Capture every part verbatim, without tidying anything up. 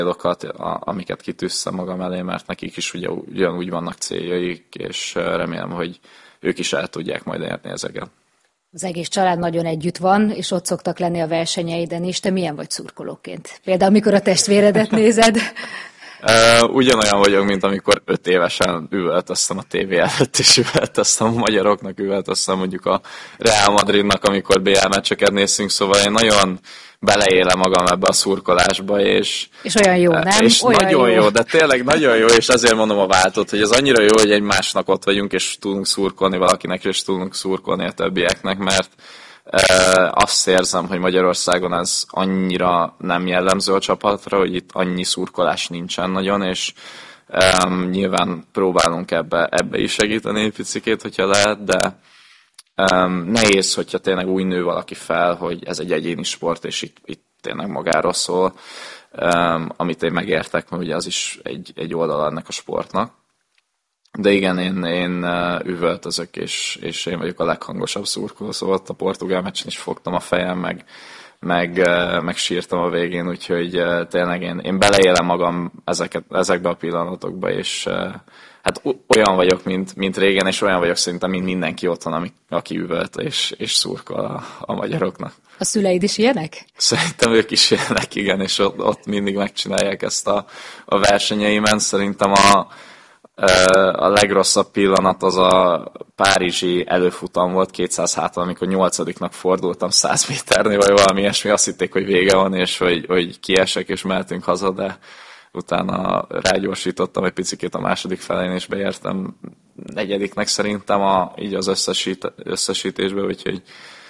célokat, amiket kitűztem magam elé, mert nekik is ugye ugyanúgy vannak céljaik, és remélem, hogy ők is el tudják majd érni ezeket. Az egész család nagyon együtt van, és ott szoktak lenni a versenyeiden is. Te milyen vagy szurkolóként? Például, amikor a testvéredet nézed? Uh, ugyanolyan vagyok, mint amikor öt évesen üvöltöztem a tévé előtt, és üvöltöztem a magyaroknak, üvöltöztem mondjuk a Real Madridnak, amikor bé el meccseket néztünk, szóval én nagyon beleélem magam ebbe a szurkolásba, és... És olyan jó, nem? És olyan nagyon jó. jó, de tényleg nagyon jó, és azért mondom a váltót, hogy ez annyira jó, hogy egymásnak ott vagyunk, és tudunk szurkolni valakinek, és tudunk szurkolni a többieknek, mert azt érzem, hogy Magyarországon ez annyira nem jellemző a csapatra, hogy itt annyi szurkolás nincsen nagyon, és um, nyilván próbálunk ebbe, ebbe is segíteni egy picikét, hogyha lehet, de um, nehéz, hogyha tényleg úgy nő valaki fel, hogy ez egy egyéni sport, és itt, itt tényleg magáról szól, um, amit én megértek, mert ugye az is egy, egy oldal ennek a sportnak. De igen, én, én üvöltözök, és, és én vagyok a leghangosabb szurkoló, szóval ott a portugál meccsen is fogtam a fejem, meg, meg, meg sírtam a végén, úgyhogy tényleg én, én beleélem magam ezeket, ezekbe a pillanatokba, és hát olyan vagyok, mint, mint régen, és olyan vagyok szerintem, mint mindenki otthon, ami, aki üvölt, és, és szurkol a, a magyaroknak. A szüleid is ilyenek? Szerintem ők is ilyenek, igen, és ott, ott mindig megcsinálják ezt a, a versenyeimen. Szerintem a A legrosszabb pillanat az a párizsi előfutam volt kétszáz háton, amikor nyolcadiknak fordultam száz méternél, vagy valami ilyesmi, azt hitték, hogy vége van, és hogy, hogy kiesek, és mehetünk haza, de utána rágyorsítottam egy picikét a második felén, és beértem negyediknek szerintem a, így az összesít, összesítésbe, úgyhogy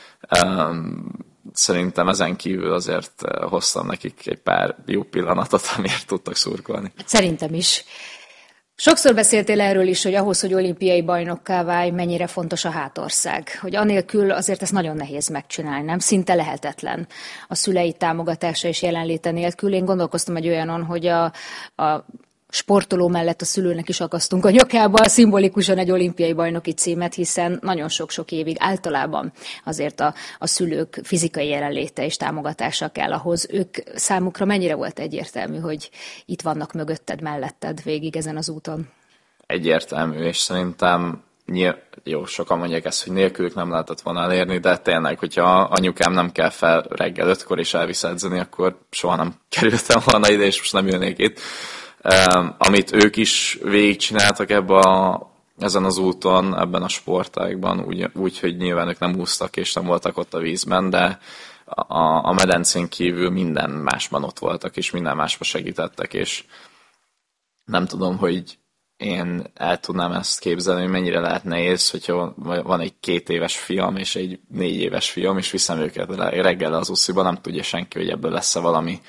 um, szerintem ezen kívül azért hoztam nekik egy pár jó pillanatot, amiért tudtak szurkolni. Szerintem is. Sokszor beszéltél erről is, hogy ahhoz, hogy olimpiai bajnokká válj, mennyire fontos a hátország. Hogy anélkül azért ezt nagyon nehéz megcsinálni, nem? Szinte lehetetlen a szülei támogatása és jelenléte nélkül. Én gondolkoztam egy olyanon, hogy a, a sportoló mellett a szülőnek is akasztunk a nyakába szimbolikusan egy olimpiai bajnoki címet, hiszen nagyon sok-sok évig általában azért a, a szülők fizikai jelenléte és támogatása kell ahhoz. Ők számukra mennyire volt egyértelmű, hogy itt vannak mögötted, melletted végig ezen az úton? Egyértelmű, és szerintem nyilv... jó, sokan mondják ezt, hogy nélkülük nem lehetett volna elérni, de tényleg, hogyha anyukám nem kell fel reggel ötkor és elvisz edzeni, akkor soha nem kerültem volna ide, és most nem jönnék itt. Um, amit ők is végigcsináltak ebben a, ezen az úton, ebben a sportágban, úgy, úgy, hogy nyilván ők nem úsztak és nem voltak ott a vízben, de a, a medencén kívül minden másban ott voltak, és minden másban segítettek, és nem tudom, hogy én el tudnám ezt képzelni, hogy mennyire lehet nehéz, hogyha van egy két éves fiam és egy négy éves fiam, és viszem őket reggel az usziba, nem tudja senki, hogy ebből lesz-e valami,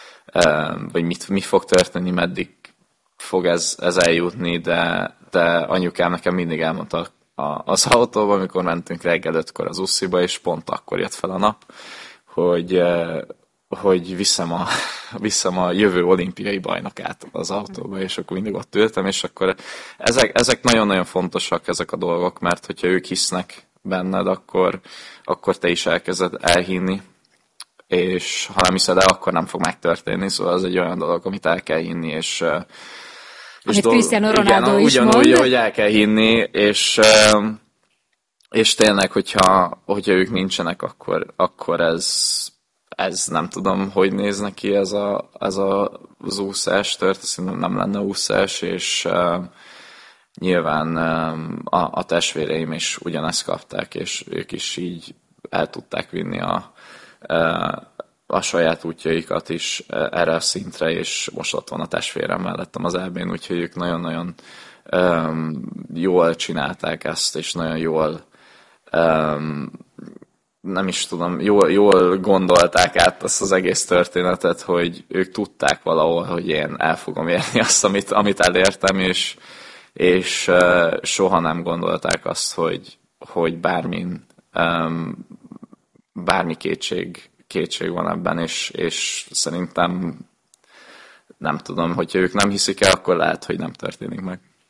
vagy mit, mi fog történni, meddig fog ez, ez eljutni, de, de anyukám nekem mindig elmondta az autóban, amikor mentünk reggel ötkor az usziba, és pont akkor jött fel a nap, hogy, hogy viszem a, viszem a jövő olimpiai bajnokát az autóba, és akkor mindig ott ültem, és akkor ezek, ezek nagyon-nagyon fontosak, ezek a dolgok, mert hogyha ők hisznek benned, akkor, akkor te is elkezded elhinni, és ha nem hiszed el, akkor nem fog megtörténni, szóval ez egy olyan dolog, amit el kell hinni, és amit Cristiano Ronaldo igen, is ugyanúgy, mond. hogy el kell hinni, és, és tényleg, hogyha, hogyha ők nincsenek, akkor, akkor ez, ez nem tudom, hogy néz neki ez, a, ez a, az úszás tört, szerintem nem lenne úszás, és uh, nyilván uh, a, a testvéreim is ugyanezt kapták, és ők is így el tudták vinni a a saját útjaikat is erre a szintre, és most ott van a testvérem mellettem az é bén, úgyhogy ők nagyon-nagyon um, jól csinálták ezt, és nagyon jól um, nem is tudom, jól, jól gondolták át azt az egész történetet, hogy ők tudták valahol, hogy én el fogom érni azt, amit, amit elértem, és, és uh, soha nem gondolták azt, hogy, hogy bármin um, bármi kétség, kétség van ebben, és, és szerintem nem tudom, hogyha ők nem hiszik el, akkor lehet, hogy nem történik meg.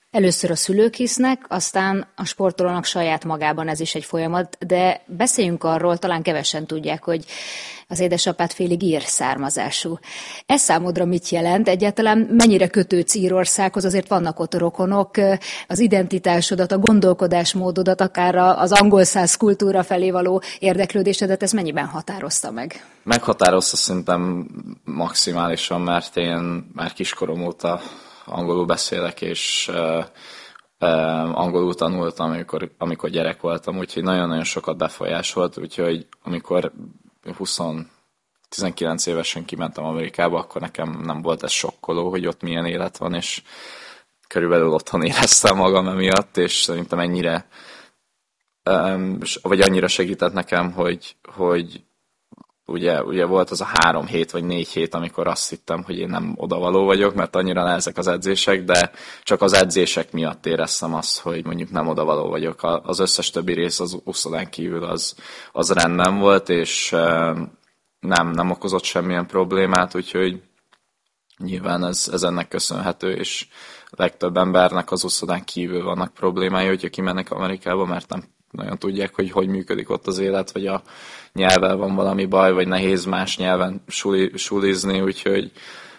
Először a szülők hisznek, aztán a sportolónak saját magában, ez is egy folyamat, de beszéljünk arról, talán kevesen tudják, hogy az édesapád félig ír származású. Ez számodra mit jelent? Egyáltalán mennyire kötődsz Írországhoz? Azért vannak ott rokonok, az identitásodat, a gondolkodásmódodat, akár az angol száz kultúra felé való érdeklődésedet, ez mennyiben határozta meg? Meghatározta szerintem maximálisan, mert én már kiskorom óta angolul beszélek, és uh, uh, angolul tanultam, amikor, amikor gyerek voltam, úgyhogy nagyon-nagyon sokat befolyásolt, úgyhogy amikor húsz tizenkilenc évesen kimentem Amerikába, akkor nekem nem volt ez sokkoló, hogy ott milyen élet van, és körülbelül otthon éreztem magam emiatt, és szerintem ennyire, um, vagy annyira segített nekem, hogy, hogy Ugye, ugye volt az a három hét vagy négy hét, amikor azt hittem, hogy én nem odavaló vagyok, mert annyira nehezek az edzések, de csak az edzések miatt éreztem azt, hogy mondjuk nem odavaló vagyok. Az összes többi rész az úszodán kívül az, az rendben volt, és nem, nem okozott semmilyen problémát, úgyhogy nyilván ez, ez ennek köszönhető, és a legtöbb embernek az úszodán kívül vannak problémái, hogyha kimennek Amerikába, mert nem nagyon tudják, hogy hogy működik ott az élet, vagy a nyelvvel van valami baj, vagy nehéz más nyelven suli, sulizni, úgyhogy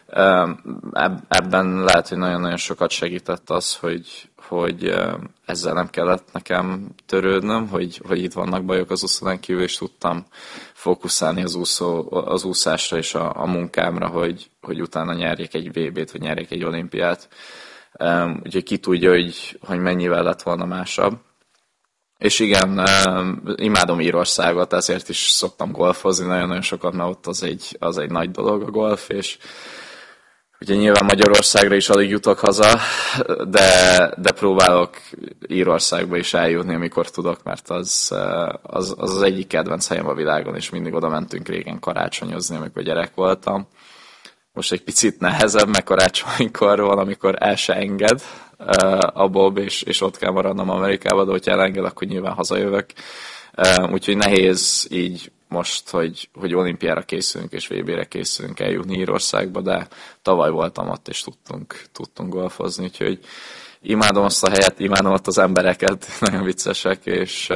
ebben lehet, hogy nagyon-nagyon sokat segített az, hogy, hogy ezzel nem kellett nekem törődnöm, hogy, hogy itt vannak bajok az úszodán kívül, és tudtam fókuszálni az, úszó, az úszásra és a, a munkámra, hogy, hogy utána nyerjek egy vé bét, vagy nyerjek egy olimpiát. Úgyhogy ki tudja, hogy, hogy mennyivel lett volna másabb. És igen, imádom Írországot, ezért is szoktam golfozni nagyon-nagyon sokat, mert ott az egy, az egy nagy dolog a golf, és ugye nyilván Magyarországra is alig jutok haza, de, de próbálok Írországba is eljutni, amikor tudok, mert az az, az az egyik kedvenc helyem a világon, és mindig oda mentünk régen karácsonyozni, amikor gyerek voltam. Most egy picit nehezebb, mert karácsonykor van, amikor el se enged a Bob, és, és ott kell maradnom Amerikába, de hogyha elenged, akkor nyilván hazajövök. Úgyhogy nehéz így most, hogy, hogy olimpiára készülünk, és vé bére készülünk eljutni Írországba, de tavaly voltam ott, és tudtunk, tudtunk golfozni, úgyhogy imádom azt a helyet, imádom ott az embereket, nagyon viccesek, és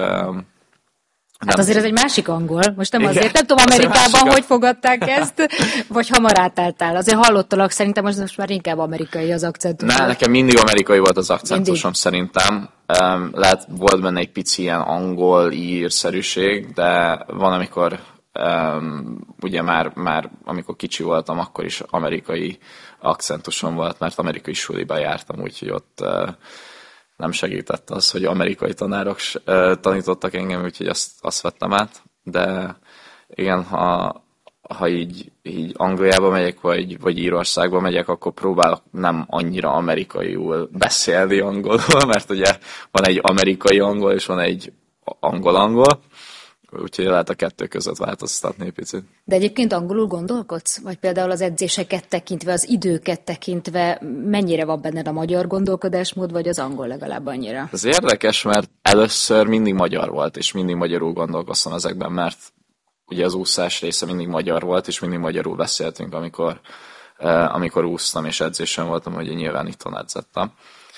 hát azért ez egy másik angol. Most nem azért, nem tudom Amerikában, hogy fogadták ezt, vagy hamar átálltál. Azért hallottalak, szerintem most, most már inkább amerikai az akcentus. Ne, nekem mindig amerikai volt az akcentusom mindig. Szerintem. Um, lehet, volt benne egy pici ilyen angol-ír-szerűség, de van, amikor um, ugye már, már amikor kicsi voltam, akkor is amerikai akcentusom volt, mert amerikai suliba jártam, úgyhogy ott uh, nem segített az, hogy amerikai tanárok tanítottak engem, úgyhogy azt, azt vettem át. De igen, ha, ha így, így Angliába megyek, vagy, vagy Írországba megyek, akkor próbálok nem annyira amerikaiul beszélni angolul, mert ugye van egy amerikai angol, és van egy angol-angol, úgyhogy lehet a kettő között változtatni egy picit. De egyébként angolul gondolkodsz? Vagy például az edzéseket tekintve, az időket tekintve, mennyire van benned a magyar gondolkodásmód, vagy az angol legalább annyira? Ez érdekes, mert először mindig magyar volt, és mindig magyarul gondolkoztam ezekben, mert ugye az úszás része mindig magyar volt, és mindig magyarul beszéltünk, amikor, eh, amikor úsztam, és edzésen voltam, hogy nyilván itthon edzettem.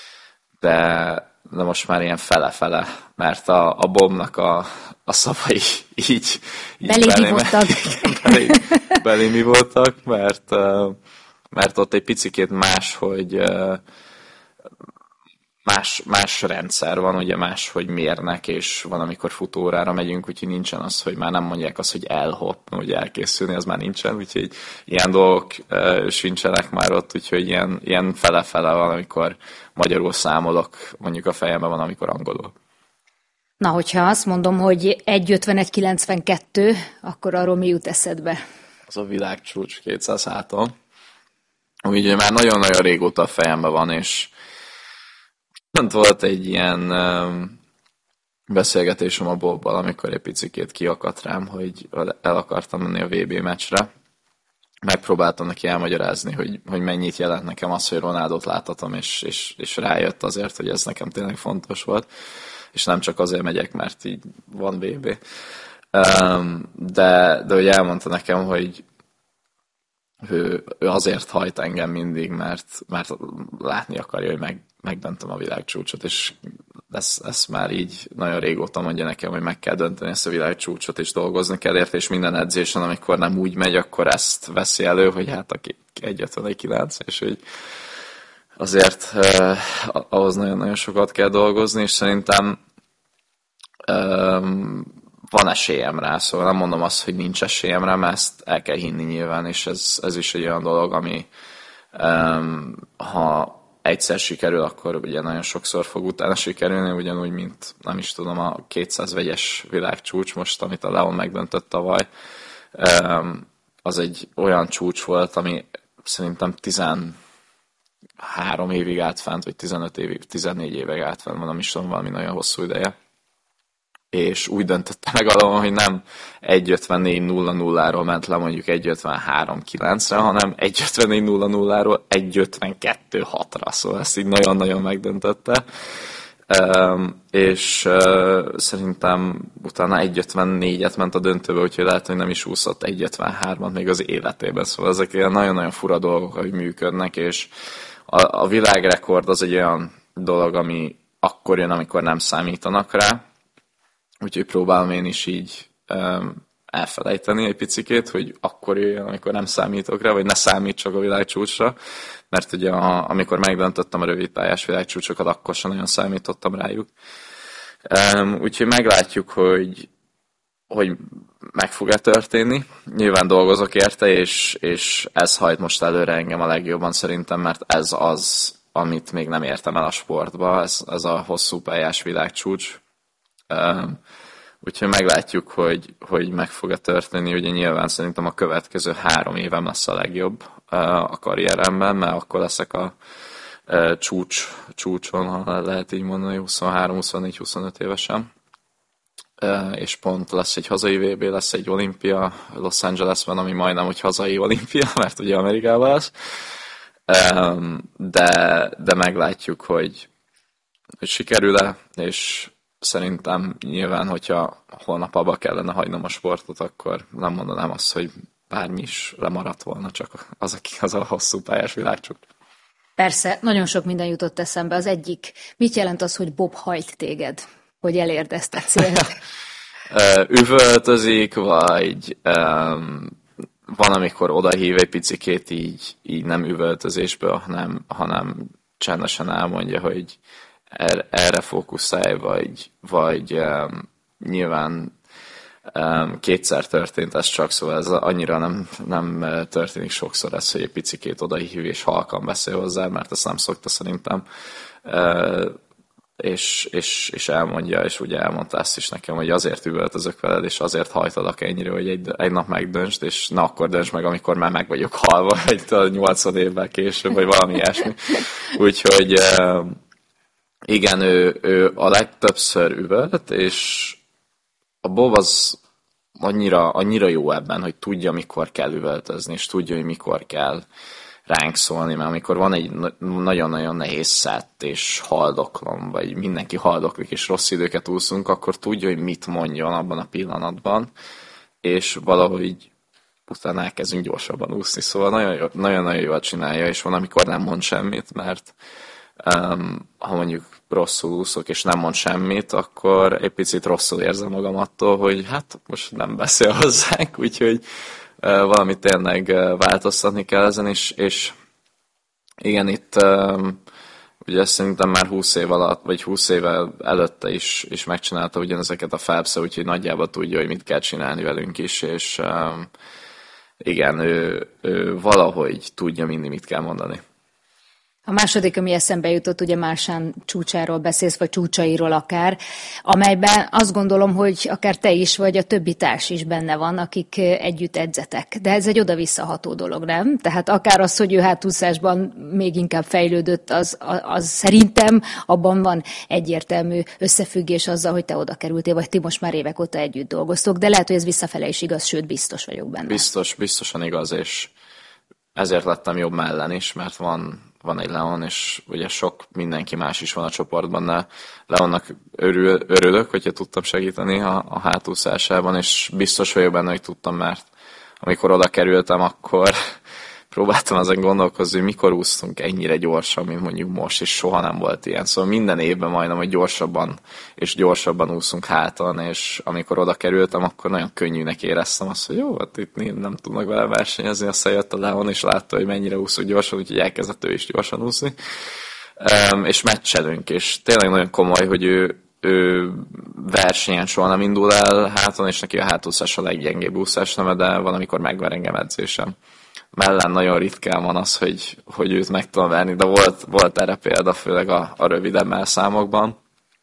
De de most már ilyen fele-fele, mert a, a Bobnak a, a szavai így, így belé voltak. belé, belé mi voltak, mert, mert ott egy picikét más, hogy más, más rendszer van, ugye más, hogy mérnek, és van, amikor futóórára megyünk, úgyhogy nincsen az, hogy már nem mondják azt, hogy elhopp, hogy elkészülni, az már nincsen, úgyhogy ilyen dolgok uh, sincsenek már ott, úgyhogy ilyen, ilyen fele-fele van, amikor magyarul számolok, mondjuk a fejemben van, amikor angolul. Na, hogyha azt mondom, hogy egy ötvenegy kilencvenkettő, akkor arról mi jut eszedbe? Az a világcsúcs kétszáz háton. Úgyhogy már nagyon-nagyon régóta a fejemben van, és volt egy ilyen um, beszélgetésem a Bobbal, amikor egy picikét kiakadt rám, hogy el akartam menni a vé bé meccsre. Megpróbáltam neki elmagyarázni, hogy, hogy mennyit jelent nekem az, hogy Ronaldot láthatom, és, és, és rájött azért, hogy ez nekem tényleg fontos volt. És nem csak azért megyek, mert így van vé bé. Um, de, de hogy elmondta nekem, hogy ő, ő azért hajt engem mindig, mert, mert látni akarja, hogy meg megdöntöm a világcsúcsot, és ezt, ezt már így nagyon régóta mondja nekem, hogy meg kell dönteni ezt a világcsúcsot, és dolgozni kell érte, és minden edzésen, amikor nem úgy megy, akkor ezt veszi elő, hogy hát aki egy ötven kilenc, és hogy azért eh, ahhoz nagyon-nagyon sokat kell dolgozni, és szerintem eh, van esélyem rá, szóval nem mondom azt, hogy nincs esélyem rá, mert ezt el kell hinni nyilván, és ez, ez is egy olyan dolog, ami eh, ha egyszer sikerül, akkor ugye nagyon sokszor fog utána sikerülni, ugyanúgy, mint nem is tudom, a kétszáz vegyes világcsúcs most, amit a Leon megdöntött tavaly. Az egy olyan csúcs volt, ami szerintem tizenhárom évig állt fent, vagy tizenöt évig, tizennégy évig állt fent, van, nem is tudom, valami nagyon hosszú ideje. És úgy döntötte meg alapon, hogy nem egy ötvennégy nulla nulláról ment le mondjuk egy ötvenhárom kilencre, hanem egy ötvennégy nulla nulláról egy ötvenkettő hatra, szóval ezt így nagyon-nagyon megdöntötte. Um, és uh, szerintem utána egy ötvennégyet ment a döntőbe, úgyhogy lehet, hogy nem is úszott egy ötvenhármat még az életében, szóval ezek ilyen nagyon-nagyon fura dolgok, hogy működnek, és a, a világrekord az egy olyan dolog, ami akkor jön, amikor nem számítanak rá. Úgyhogy próbálom én is így um, elfelejteni egy picikét, hogy akkor jöjjön, amikor nem számítok rá, vagy ne számítsak a világcsúcsra, mert ugye a, amikor megdöntöttem a rövidpályás világcsúcsokat, akkor sem nagyon számítottam rájuk. Um, úgyhogy meglátjuk, hogy, hogy meg fog-e történni. Nyilván dolgozok érte, és, és ez hajt most előre engem a legjobban szerintem, mert ez az, amit még nem értem el a sportba, ez, ez a hosszú pályás világcsúcs. Um, úgyhogy meglátjuk, hogy, hogy meg fog-e történni. Ugye nyilván szerintem a következő három évem lesz a legjobb uh, a karrieremben, mert akkor leszek a uh, csúcs, csúcson, ha lehet így mondani, huszonhárom, huszonnégy, huszonöt évesen. Uh, és pont lesz egy hazai vé bé, lesz egy olimpia Los Angelesben, ami majdnem, hogy hazai olimpia, mert ugye Amerikában lesz. Um, de, de meglátjuk, hogy, hogy sikerül-e, és szerintem nyilván, hogyha holnap abba kellene hagynom a sportot, akkor nem mondanám azt, hogy bármi is lemaradt volna, csak az, aki az a hosszú pályás világcsúcs. Persze, nagyon sok minden jutott eszembe. Az egyik, mit jelent az, hogy Bob hajt téged, hogy elérd ezt a célt? Üvöltözik, vagy um, van, amikor odahív egy picikét így, így nem üvöltözésből, hanem, hanem csendesen elmondja, hogy erre fókuszálj, vagy, vagy um, nyilván um, kétszer történt ez csak, szóval ez annyira nem, nem történik sokszor ez, hogy egy picikét odahív és halkan beszél hozzá, mert ezt nem szokta szerintem. Uh, és, és, és elmondja, és ugye elmondta ezt is nekem, hogy azért üvöltözök veled, és azért hajtalak ennyire, hogy egy, egy nap megdöntsd, és na akkor dönts meg, amikor már meg vagyok halva, vagy nyolcvan évvel később, vagy valami ilyesmi. Úgyhogy uh, igen, ő, ő a legtöbbször üvölt, és a Bob az annyira, annyira jó ebben, hogy tudja, mikor kell üvöltözni, és tudja, hogy mikor kell ránk szólni, mert amikor van egy nagyon-nagyon nehéz szett, és haldoklom, vagy mindenki haldoklik, és rossz időket úszunk, akkor tudja, hogy mit mondjon abban a pillanatban, és valahogy utána elkezdünk gyorsabban úszni. Szóval nagyon-nagyon jól csinálja, és van, amikor nem mond semmit, mert Um, ha mondjuk rosszul úszok, és nem mond semmit, akkor egy picit rosszul érzem magam attól, hogy hát most nem beszél hozzánk, úgyhogy uh, valamit tényleg uh, változtatni kell ezen is, és igen, itt um, ugye szerintem már húsz év alatt, vagy húsz éve előtte is, is megcsinálta ugyanezeket a Phelps, úgyhogy nagyjából tudja, hogy mit kell csinálni velünk is, és um, igen, ő, ő valahogy tudja mindig, mit kell mondani. A második, ami eszembe jutott, ugye Marchand csúcsáról beszélsz, vagy csúcsairól akár, amelyben azt gondolom, hogy akár te is, vagy a többi társ is benne van, akik együtt edzetek. De ez egy oda-visszaható dolog, nem? Tehát akár az, hogy ő hátúszásban még inkább fejlődött, az, az, az szerintem abban van egyértelmű összefüggés azzal, hogy te oda kerültél, vagy ti most már évek óta együtt dolgoztok, de lehet, hogy ez visszafele is igaz, sőt, biztos vagyok benne. Biztos, biztosan igaz, és ezért lettem jobb mellen is, mert van van egy Leon, és ugye sok mindenki más is van a csoportban, de Leonnak örül, örülök, hogyha tudtam segíteni a, a hátúszásában, és biztos vagyok benne, hogy tudtam, mert amikor oda kerültem, akkor próbáltam ezen gondolkozni, hogy mikor úsztunk ennyire gyorsan, mint mondjuk most, és soha nem volt ilyen. Szóval minden évben majdnem, hogy gyorsabban és gyorsabban úszunk háton, és amikor oda kerültem, akkor nagyon könnyűnek éreztem azt, hogy jó, hát itt nem tudnak vele versenyezni, aztán jött a Leon, és látta, hogy mennyire úszunk gyorsan, úgyhogy elkezdett ő is gyorsan úszni. Um, és meccselünk, és tényleg nagyon komoly, hogy ő, ő versenyen soha nem indul el háton, és neki a hátúszás a leggyengébb úszás neve, de van, amikor megver engem edzésem. Mellen nagyon ritkán van az, hogy, hogy őt meg tudom verni, de volt, volt erre példa, főleg a, a rövidebb melszámokban.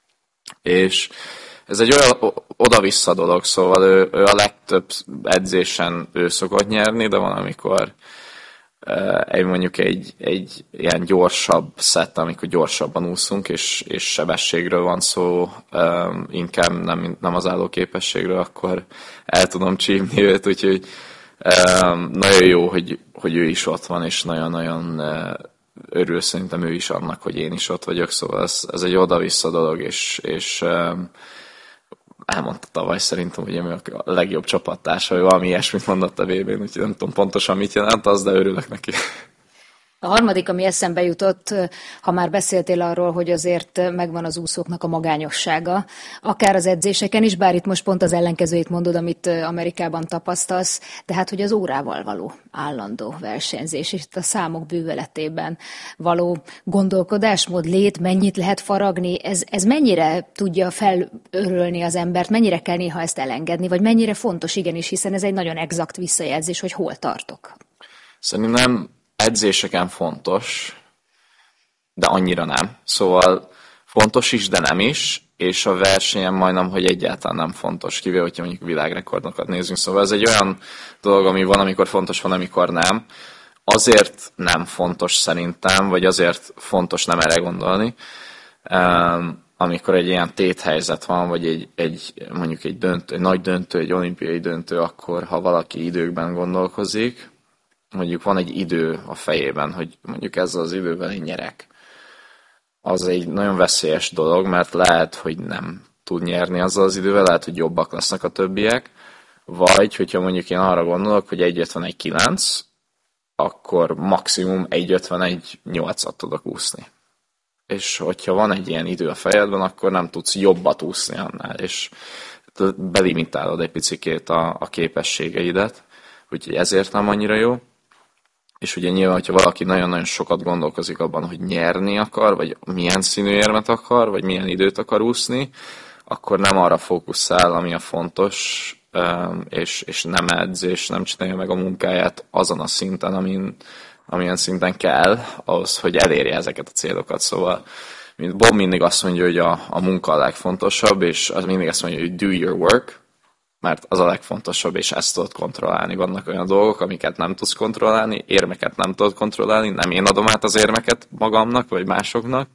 És ez egy olyan oda-vissza dolog, szóval ő, ő a legtöbb edzésen ő szokott nyerni, de van, amikor egy mondjuk egy, egy ilyen gyorsabb szett, amikor gyorsabban úszunk, és, és sebességről van szó, inkább nem, nem az állóképességről, akkor el tudom csípni őt, úgyhogy nagyon jó, hogy, hogy ő is ott van, és nagyon-nagyon örül szerintem ő is annak, hogy én is ott vagyok, szóval ez, ez egy oda-vissza dolog, és, és elmondta tavaly szerintem, hogy én a legjobb csapattársa, hogy valami ilyesmit mondott a vé bén, úgyhogy nem tudom pontosan mit jelent az, de örülök neki. A harmadik, ami eszembe jutott, ha már beszéltél arról, hogy azért megvan az úszóknak a magányossága, akár az edzéseken is, bár itt most pont az ellenkezőjét mondod, amit Amerikában tapasztalsz, tehát hogy az órával való állandó versenyzés, és itt a számok bűvöletében való gondolkodásmód, lét, mennyit lehet faragni, ez, ez mennyire tudja felörölni az embert, mennyire kell néha ezt elengedni, vagy mennyire fontos, igenis, hiszen ez egy nagyon exakt visszajelzés, hogy hol tartok. Szerintem edzéseken fontos, de annyira nem. Szóval fontos is, de nem is, és a versenyen majdnem, hogy egyáltalán nem fontos, kivéve, hogyha mondjuk világrekordokat nézünk. Szóval ez egy olyan dolog, ami van, amikor fontos, van, amikor nem. Azért nem fontos szerintem, vagy azért fontos nem erre gondolni, amikor egy ilyen téthelyzet van, vagy egy, egy mondjuk egy, döntő, egy nagy döntő, egy olimpiai döntő, akkor ha valaki időkben gondolkozik, mondjuk van egy idő a fejében, hogy mondjuk ezzel az idővel én nyerek. Az egy nagyon veszélyes dolog, mert lehet, hogy nem tud nyerni azzal az idővel, lehet, hogy jobbak lesznek a többiek, vagy, hogyha mondjuk én arra gondolok, hogy egy ötvenegy kilenc, akkor maximum egy ötvenegy nyolcat tudok úszni. És hogyha van egy ilyen idő a fejedben, akkor nem tudsz jobbat úszni annál, és belimitálod egy picikét a, a képességeidet, úgyhogy ezért nem annyira jó. És ugye nyilván, hogyha valaki nagyon-nagyon sokat gondolkozik abban, hogy nyerni akar, vagy milyen színű érmet akar, vagy milyen időt akar úszni, akkor nem arra fókuszál, ami a fontos, és, és nem edz, és nem csinálja meg a munkáját azon a szinten, amin, amilyen szinten kell, ahhoz, hogy elérje ezeket a célokat. Szóval mint Bob mindig azt mondja, hogy a, a munka a legfontosabb, és az mindig azt mondja, hogy do your work, mert az a legfontosabb, és ezt tudod kontrollálni. Vannak olyan dolgok, amiket nem tudsz kontrollálni, érmeket nem tudod kontrollálni, nem én adom át az érmeket magamnak, vagy másoknak,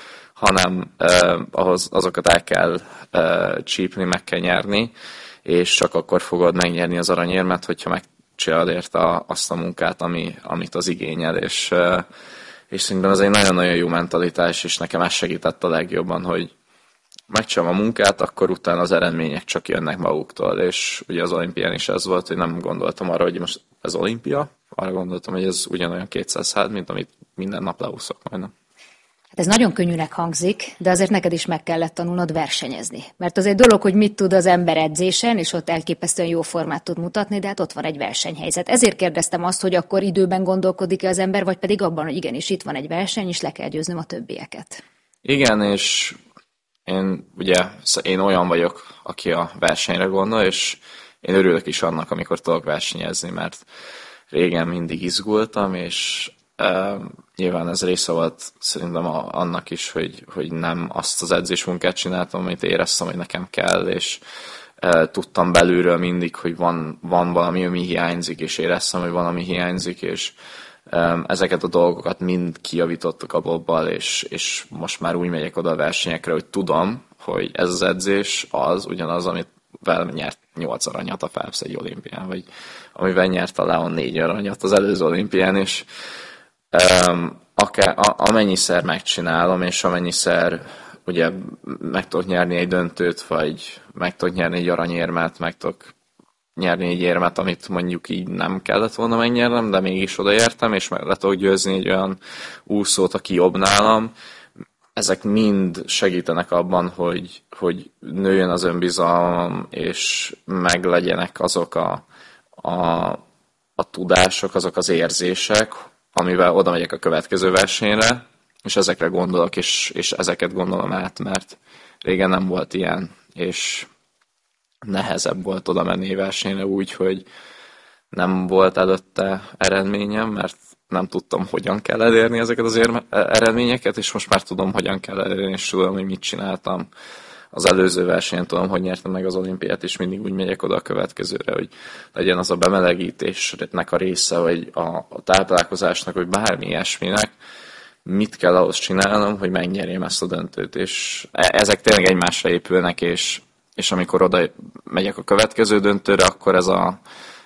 hanem eh, ahhoz azokat el kell eh, csípni, meg kell nyerni, és csak akkor fogod megnyerni az aranyérmet, hogyha megcsinálod érte azt a munkát, ami, amit az igényel, és, eh, és szerintem ez egy nagyon-nagyon jó mentalitás, és nekem ez segített a legjobban, hogy megcsinálom a munkát, akkor utána az eredmények csak jönnek maguktól, és ugye az olimpián is ez volt, hogy nem gondoltam arra, hogy most ez olimpia, arra gondoltam, hogy ez ugyanolyan kétszáz hát, mint amit minden nap leúszok majdnem. Hát ez nagyon könnyűnek hangzik, de azért neked is meg kellett tanulnod versenyezni. Mert az egy dolog, hogy mit tud az ember edzésen, és ott elképesztően jó formát tud mutatni, de hát ott van egy versenyhelyzet. Ezért kérdeztem azt, hogy akkor időben gondolkodik-e az ember, vagy pedig abban, hogy igenis itt van egy verseny, és le kell győznöm a többieket. Igen, és én ugye én olyan vagyok, aki a versenyre gondol, és én örülök is annak, amikor tudok versenyezni, mert régen mindig izgultam, és uh, nyilván ez része volt szerintem a, annak is, hogy, hogy nem azt az edzésmunkát csináltam, amit éreztem, hogy nekem kell, és uh, tudtam belülről mindig, hogy van, van valami, ami hiányzik, és éreztem, hogy valami hiányzik, és um, ezeket a dolgokat mind kijavítottak a Bobbal, és, és most már úgy megyek oda a versenyekre, hogy tudom, hogy ez az edzés az ugyanaz, amit amivel nyert nyolc aranyat a Phelps egy olimpián, vagy amivel nyert a Leon négy aranyat az előző olimpián, és um, akár, a, amennyiszer megcsinálom, és amennyiszer ugye meg tudok nyerni egy döntőt, vagy meg tudok nyerni egy aranyérmet, meg tudok nyerni egy érmet, amit mondjuk így nem kellett volna megnyernem, de mégis odaértem, és meg le tudok győzni egy olyan úszót, aki jobb nálam. Ezek mind segítenek abban, hogy, hogy nőjön az önbizalmam, és meglegyenek azok a, a, a tudások, azok az érzések, amivel oda megyek a következő versenyre, és ezekre gondolok, és, és ezeket gondolom át, mert régen nem volt ilyen, és nehezebb volt oda menni versenyre úgy, hogy nem volt előtte eredményem, mert nem tudtam, hogyan kell elérni ezeket az érme- eredményeket, és most már tudom, hogyan kell elérni, és tudom, hogy mit csináltam. Az előző versenyen tudom, hogy nyertem meg az olimpiát, és mindig úgy megyek oda a következőre, hogy legyen az a bemelegítésnek a része, vagy a, a táplálkozásnak, vagy bármi ilyesminek, mit kell ahhoz csinálnom, hogy megnyerjem ezt a döntőt, és ezek tényleg egymásra épülnek, és, és amikor oda megyek a következő döntőre, akkor ez a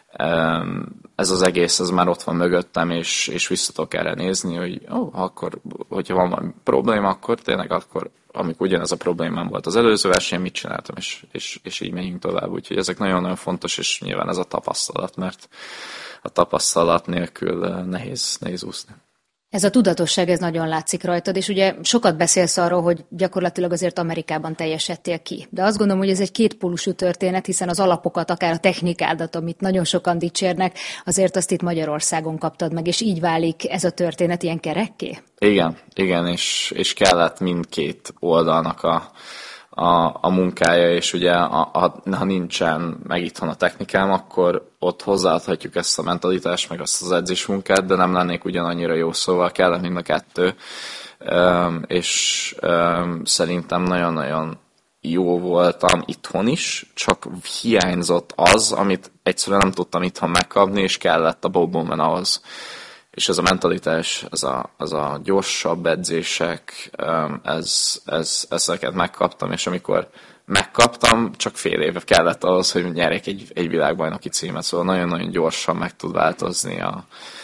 ez az egész, ez már ott van mögöttem, és, és vissza tudok erre nézni, hogy ó, akkor, hogyha van valami probléma, akkor tényleg akkor, amikor ugyanez a problémám volt az előző versenyen, mit csináltam, és, és, és így megyünk tovább. Úgyhogy ezek nagyon-nagyon fontos, és nyilván ez a tapasztalat, mert a tapasztalat nélkül nehéz, nehéz úszni. Ez a tudatosság, ez nagyon látszik rajtad, és ugye sokat beszélsz arról, hogy gyakorlatilag azért Amerikában teljesedtél ki. De azt gondolom, hogy ez egy kétpólusú történet, hiszen az alapokat, akár a technikádat, amit nagyon sokan dicsérnek, azért azt itt Magyarországon kaptad meg, és így válik ez a történet ilyen kerekké? Igen, igen, és, és kellett mindkét oldalnak a, a, a munkája, és ugye a, a, ha nincsen meg itthon a technikám, akkor ott hozzáadhatjuk ezt a mentalitást, meg azt az edzésmunkát, de nem lennék ugyanannyira jó, szóval kellett mind a kettő, Üm, és üm, szerintem nagyon-nagyon jó voltam itthon is, csak hiányzott az, amit egyszerűen nem tudtam itthon megkapni, és kellett a Bob Bowman ahhoz. És ez a mentalitás, ez a, az a gyorsabb edzések, ez, ez, ezeket megkaptam, és amikor megkaptam, csak fél év kellett ahhoz, hogy nyerjek egy, egy világbajnoki címet, szóval nagyon-nagyon gyorsan meg tud változni a,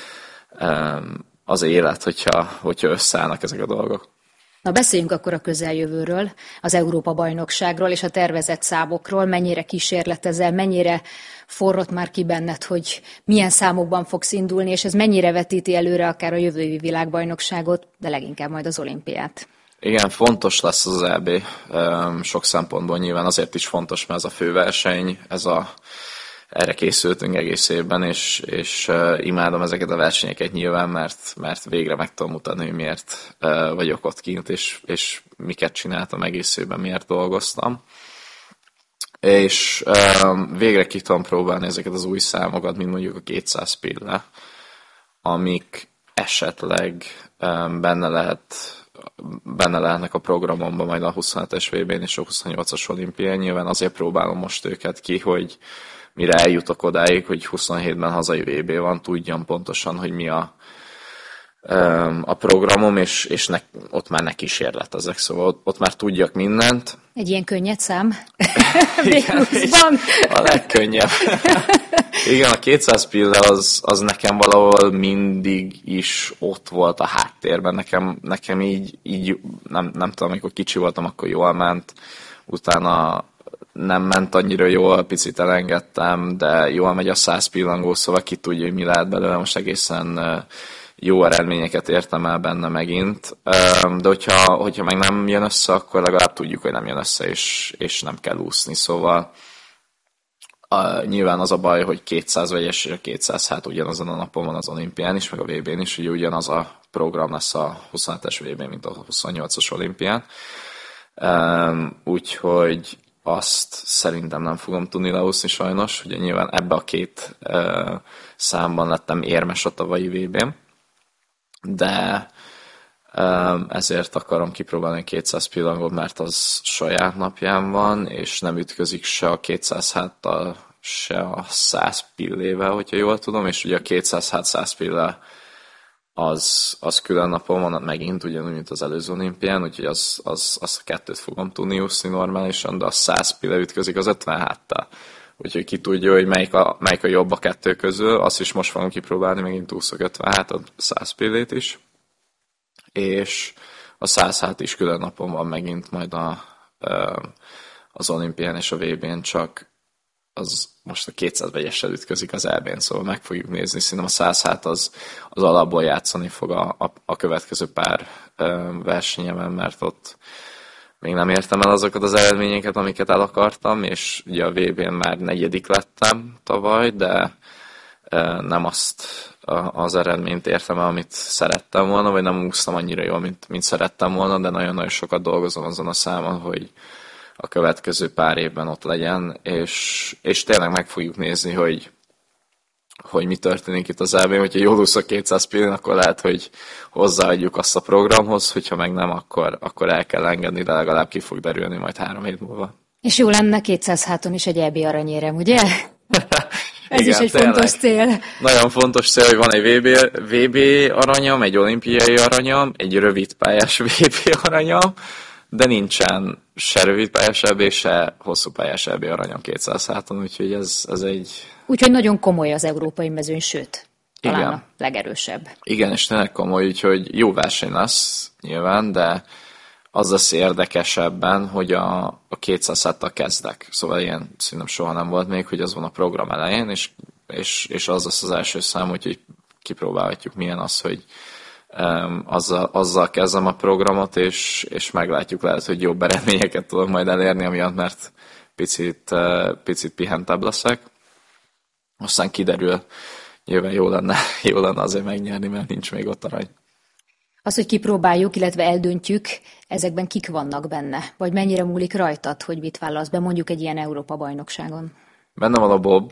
az élet, hogyha, hogyha összeállnak ezek a dolgok. Na beszéljünk akkor a közeljövőről, az Európa-bajnokságról és a tervezett számokról. Mennyire kísérletezel, mennyire forrott már ki benned, hogy milyen számokban fogsz indulni, és ez mennyire vetíti előre akár a jövő évi világbajnokságot, de leginkább majd az olimpiát. Igen, fontos lesz az é bé, sok szempontból nyilván azért is fontos, mert ez a főverseny, ez a erre készültünk egész évben, és, és uh, imádom ezeket a versenyeket nyilván, mert, mert végre meg tudom mutatni, hogy miért uh, vagyok ott kint, és, és miket csináltam egész évben, miért dolgoztam. És uh, végre ki tudom próbálni ezeket az új számokat, mint mondjuk a kétszáz pille, amik esetleg um, benne lehet benne lehetnek a programomban majd a huszonhetes vé bén és a huszonnyolcas olimpián. Nyilván azért próbálom most őket ki, hogy mire eljutok odáig, hogy huszonhétben hazai vé bé van, tudjam pontosan, hogy mi a, a programom, és, és ne, ott már ne kísérletezek, szóval ott, ott már tudjak mindent. Egy ilyen könnyed szám? Igen, a legkönnyebb. Igen, a kétszáz pille az, az nekem valahol mindig is ott volt a háttérben. Nekem, nekem így, így nem, nem tudom, amikor kicsi voltam, akkor jól ment. Utána nem ment annyira jól, picit elengedtem, de jól megy a száz pillangó, szóval ki tudja, hogy mi lehet belőle. Most egészen jó eredményeket értem el benne megint. De hogyha, hogyha meg nem jön össze, akkor legalább tudjuk, hogy nem jön össze, és, és nem kell úszni. Szóval a, nyilván az a baj, hogy kétszáz vegyes és a kétszáz, hát ugyanazon a napon van az olimpián is, meg a vé bén is, ugye ugyanaz a program lesz a huszonhetes vé bén, mint a huszonnyolcas olimpián. Um, úgyhogy azt szerintem nem fogom tudni leúszni sajnos. Ugye nyilván ebbe a két uh, számban lettem érmes a tavalyi vé bén, de um, ezért akarom kipróbálni a kétszáz pillangot, mert az saját napján van, és nem ütközik se a kétszáz háttal, se a száz pillével, hogyha jól tudom, és ugye a kétszáz hát száz pille az, az külön napon van megint, ugyanúgy, mint az előző olimpián, úgyhogy az, az, az a kettőt fogom tudni úszni normálisan, de a száz pille ütközik az ötven háttal. Úgyhogy ki tudja, hogy melyik a, melyik a jobb a kettő közül, azt is most fogom kipróbálni, megint úszok ötven hátat, száz pillét is, és a száz hát is külön napon van megint majd a, az olimpián és a vé bén, csak az most a kétszáz vegyessel ütközik az é bén, szóval meg fogjuk nézni. Szerintem a száz hát az, az alapból játszani fog a, a, a következő pár ö, versenyemen, mert ott még nem értem el azokat az eredményeket, amiket el akartam, és ugye a vé bén már negyedik lettem tavaly, de ö, nem azt a, az eredményt értem el, amit szerettem volna, vagy nem úsztam annyira jól, mint, mint szerettem volna, de nagyon-nagyon sokat dolgozom azon a számon, hogy a következő pár évben ott legyen, és, és tényleg meg fogjuk nézni, hogy, hogy mi történik itt az é bén. Hogyha jól úszok kétszáz pillén, akkor lehet, hogy hozzáadjuk azt a programhoz, hogyha meg nem, akkor, akkor el kell engedni, de legalább ki fog derülni majd három év múlva. És jó lenne kétszáz háton is egy é bé aranyérem, ugye? Ez igen, is egy tényleg. fontos cél. Nagyon fontos cél, hogy van egy vé bé, vé bé aranyam, egy olimpiai aranyam, egy rövidpályás vé bé aranyam, de nincsen se rövidpályás é bé, se hosszúpályás é bé aranyam kétszáz háton, úgyhogy ez, ez egy... Úgyhogy nagyon komoly az európai mezőny, sőt, talán igen. a legerősebb. Igen, és tényleg komoly, úgyhogy jó verseny lesz nyilván, de az lesz érdekesebben, hogy a, a kétszáz háttal kezdek. Szóval ilyen szerintem soha nem volt még, hogy az van a program elején, és, és, és az lesz az első szám, úgyhogy kipróbálhatjuk milyen az, hogy um, azzal, azzal kezdem a programot, és, és meglátjuk, lehet, hogy jobb eredményeket tudok majd elérni, amiatt, mert picit, uh, picit pihentebb leszek. Aztán kiderül, nyilván jó lenne, jó lenne azért megnyerni, mert nincs még ott arany. Az, hogy kipróbáljuk, illetve eldöntjük, ezekben kik vannak benne? Vagy mennyire múlik rajtad, hogy mit válasz be mondjuk egy ilyen Európa-bajnokságon? Benne van a Bob,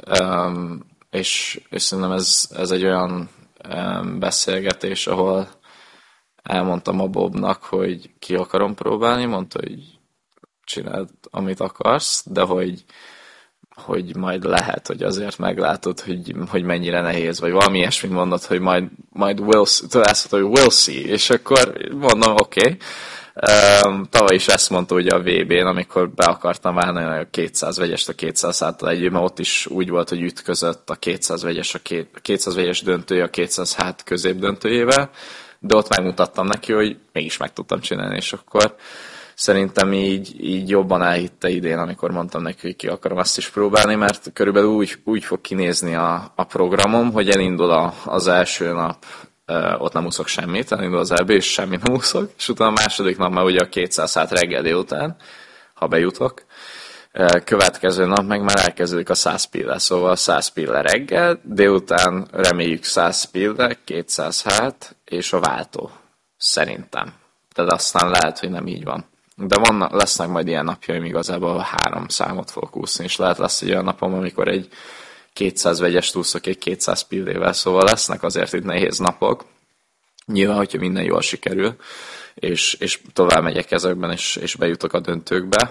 és, és szerintem ez, ez egy olyan beszélgetés, ahol elmondtam a Bobnak, hogy ki akarom próbálni, mondta, hogy csináld, amit akarsz, de hogy hogy majd lehet, hogy azért meglátod, hogy, hogy mennyire nehéz, vagy valami ilyesmit mondod, hogy majd, majd we'll see, tudod, hogy we'll see, és akkor mondom, oké. Okay. Um, tavaly is ezt mondta ugye a vé bén, amikor be akartam válni a kétszáz vegyest a kétszáz háttal együtt, mert ott is úgy volt, hogy ütközött a kétszáz vegyes, a, két, a kétszáz vegyes döntője a kétszáz hát középdöntőjével, de ott megmutattam neki, hogy mégis meg tudtam csinálni, és akkor szerintem így, így jobban elhitte idén, amikor mondtam neki, hogy ki akarom azt is próbálni, mert körülbelül úgy, úgy fog kinézni a, a programom, hogy elindul a, az első nap, uh, ott nem úszok semmit, elindul az é bé, és semmit nem úszok, és utána a második nap már ugye a kétszáz hát reggel délután, ha bejutok. Uh, következő nap meg már elkezdődik a száz pille, szóval száz pille reggel, délután reméljük száz pille, kétszáz hát, és a váltó. Szerintem. De aztán lehet, hogy nem így van. De vannak, lesznek majd ilyen napjaim igazából, három számot fogok úszni, és lehet lesz egy olyan napom, amikor egy kétszáz vegyest úszok egy kétszáz pillével, szóval lesznek azért itt nehéz napok. Nyilván, hogyha minden jól sikerül, és, és tovább megyek ezekben, és, és bejutok a döntőkbe.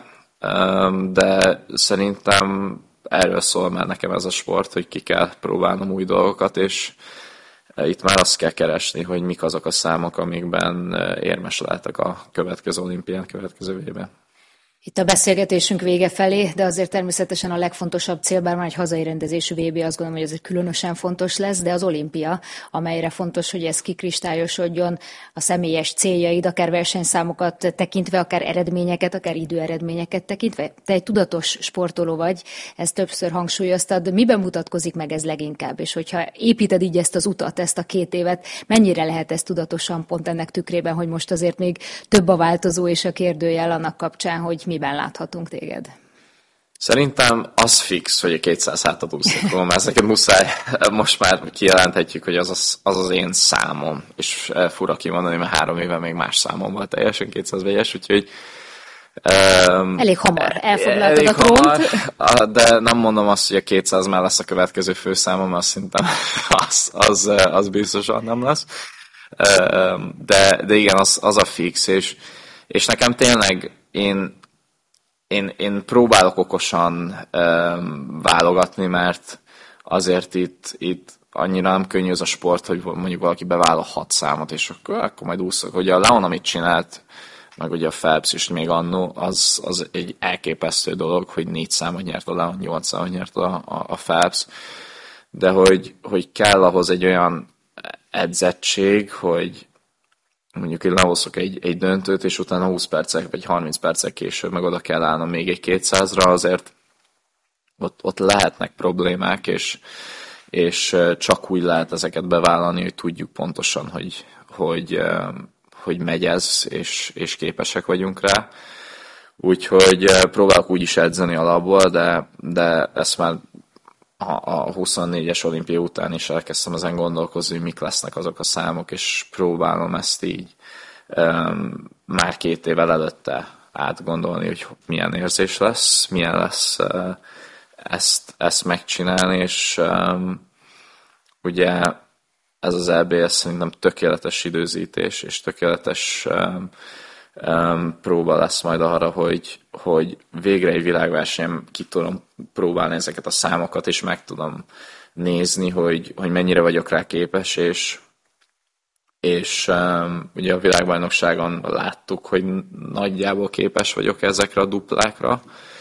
De szerintem erről szól már nekem ez a sport, hogy ki kell próbálnom új dolgokat, és itt már azt kell keresni, hogy mik azok a számok, amikben érmes lehetek a következő olimpián, következő évben. Itt a beszélgetésünk vége felé, de azért természetesen a legfontosabb cél, bár már egy hazai rendezésű vé bé, azt gondolom, hogy ez különösen fontos lesz, de az olimpia, amelyre fontos, hogy ez kikristályosodjon, a személyes céljaid, akár versenyszámokat tekintve, akár eredményeket, akár időeredményeket tekintve. Te egy tudatos sportoló vagy, ezt többször hangsúlyoztad, miben mutatkozik meg ez leginkább, és hogyha építed így ezt az utat, ezt a két évet, mennyire lehet ez tudatosan pont ennek tükrében, hogy most azért még több a változó és a kérdőjel annak kapcsán, hogy miben láthatunk téged? Szerintem az fix, hogy a kétszáz hátat úszik volna, mert ezeket muszáj, most már kijelenthetjük, hogy az az, az az én számom, és fura kimondani, mert három éve még más számom volt teljesen kétszáz vegyes, úgyhogy um, elég hamar elfoglaltad elég a trónt. Hamar, de nem mondom azt, hogy a kétszáz már lesz a következő főszámom, azt szerintem az, az, az biztosan nem lesz. De, de igen, az, az a fix, és, és nekem tényleg én Én, én próbálok okosan um, válogatni, mert azért itt, itt annyira nem könnyű ez a sport, hogy mondjuk valaki bevállal hat számot, és akkor, akkor majd úszok. Ugye a Leon, amit csinált, meg ugye a Phelps is még annó, az, az egy elképesztő dolog, hogy négy számot nyert a Leon, nyolc számot nyert a, a, a Phelps, de hogy, hogy kell ahhoz egy olyan edzettség, hogy mondjuk én lehozzok egy, egy döntőt, és utána húsz percek vagy harminc percek később meg oda kell állnom még egy kétszázra, azért ott, ott lehetnek problémák, és, és csak úgy lehet ezeket bevállalni, hogy tudjuk pontosan, hogy, hogy, hogy megy ez, és, és képesek vagyunk rá. Úgyhogy próbálok úgy is edzeni alapból, de, de ezt már a, a huszonnégyes olimpia után is elkezdtem ezen gondolkozni, hogy mik lesznek azok a számok, és próbálom ezt így um, már két évvel előtte átgondolni, hogy milyen érzés lesz, milyen lesz uh, ezt, ezt megcsinálni, és um, ugye ez az é bé es szerintem tökéletes időzítés, és tökéletes um, um, próba lesz majd arra, hogy, hogy végre egy világversenyen ki tudom próbálni ezeket a számokat, és meg tudom nézni, hogy, hogy mennyire vagyok rá képes, és és um, ugye a világbajnokságon láttuk, hogy nagyjából képes vagyok ezekre a duplákra,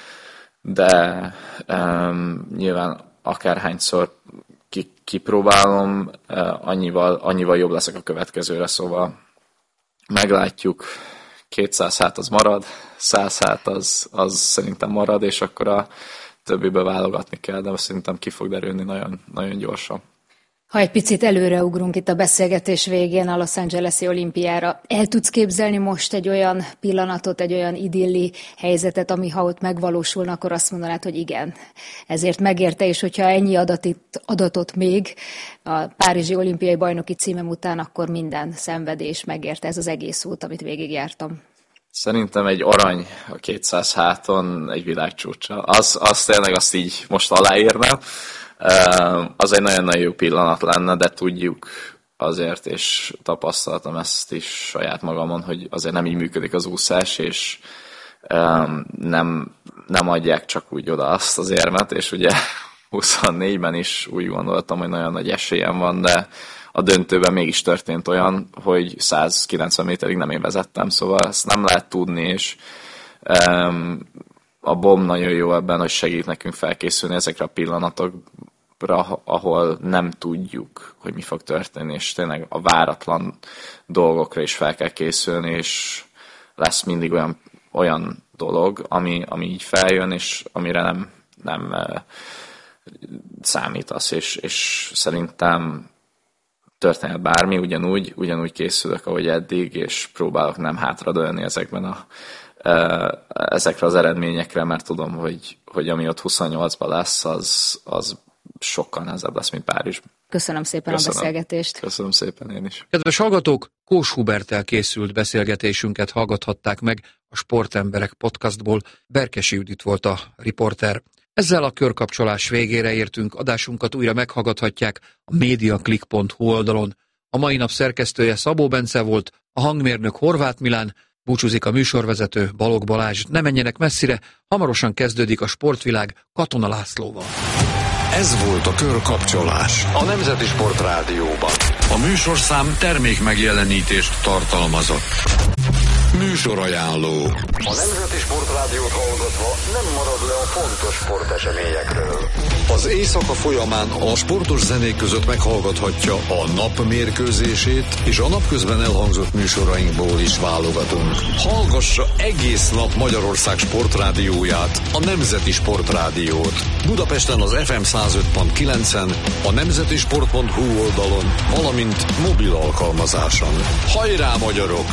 de um, nyilván akárhányszor ki, kipróbálom, uh, annyival, annyival jobb leszek a következőre, szóval meglátjuk, kétszáz hát az marad, száz hát az, az szerintem marad, és akkor a többibe válogatni kell, de szerintem ki fog derülni nagyon, nagyon gyorsan. Ha egy picit előreugrunk itt a beszélgetés végén a Los Angeles-i olimpiára, el tudsz képzelni most egy olyan pillanatot, egy olyan idilli helyzetet, ami ha ott megvalósulna, akkor azt mondanád, hogy igen, ezért megérte, és hogyha ennyi adatit, adatot még a párizsi olimpiai bajnoki címem után, akkor minden szenvedés megérte, ez az egész út, amit végigjártam. Szerintem egy arany a kétszáz háton egy világcsúcsa. Az, az tényleg azt így most aláírnám. Az egy nagyon-nagyon jó pillanat lenne, de tudjuk azért, és tapasztaltam ezt is saját magamon, hogy azért nem így működik az úszás, és nem, nem adják csak úgy oda azt az érmet, és ugye huszonnégyben is úgy gondoltam, hogy nagyon nagy esélyem van, de a döntőben mégis történt olyan, hogy száz kilencven méterig nem én vezettem, szóval ezt nem lehet tudni, és a bom nagyon jó ebben, hogy segít nekünk felkészülni ezekre a pillanatokra, ahol nem tudjuk, hogy mi fog történni, és tényleg a váratlan dolgokra is fel kell készülni, és lesz mindig olyan, olyan dolog, ami, ami így feljön, és amire nem, nem uh, számítasz, és, és szerintem történhet bármi, ugyanúgy, ugyanúgy készülök, ahogy eddig, és próbálok nem hátradőlni ezekben a ezekre az eredményekre, mert tudom, hogy, hogy ami ott huszonnyolcban lesz, az, az sokkal nehezebb lesz, mint Párizsban. Köszönöm szépen Köszönöm. a beszélgetést. Köszönöm szépen én is. Kedves hallgatók, Kós Huberttel készült beszélgetésünket hallgathatták meg a Sportemberek podcastból. Berkesi Judit volt a riporter. Ezzel a körkapcsolás végére értünk, adásunkat újra meghallgathatják a mediaclick pont hu oldalon. A mai nap szerkesztője Szabó Bence volt, a hangmérnök Horváth Milán, búcsúzik a műsorvezető Balogh Balázs. Ne menjenek messzire, hamarosan kezdődik a Sportvilág Katona Lászlóval. Ez volt a Körkapcsolás a Nemzeti Sport Rádióban. A műsorszám termék megjelenítést tartalmazott. Műsorajánló. A Nemzeti Sport Rádiót hallgatva nem marad le a fontos sporteseményekről. Az éjszaka folyamán a sportos zenék között meghallgathatja a nap mérkőzését, és a napközben elhangzott műsorainkból is válogatunk. Hallgassa egész nap Magyarország sportrádióját, a Nemzeti Sport Rádiót. Budapesten az ef em száz öt pont kilencen, a nemzetisport pont hu oldalon, valamint mobil alkalmazáson. Hajrá, magyarok!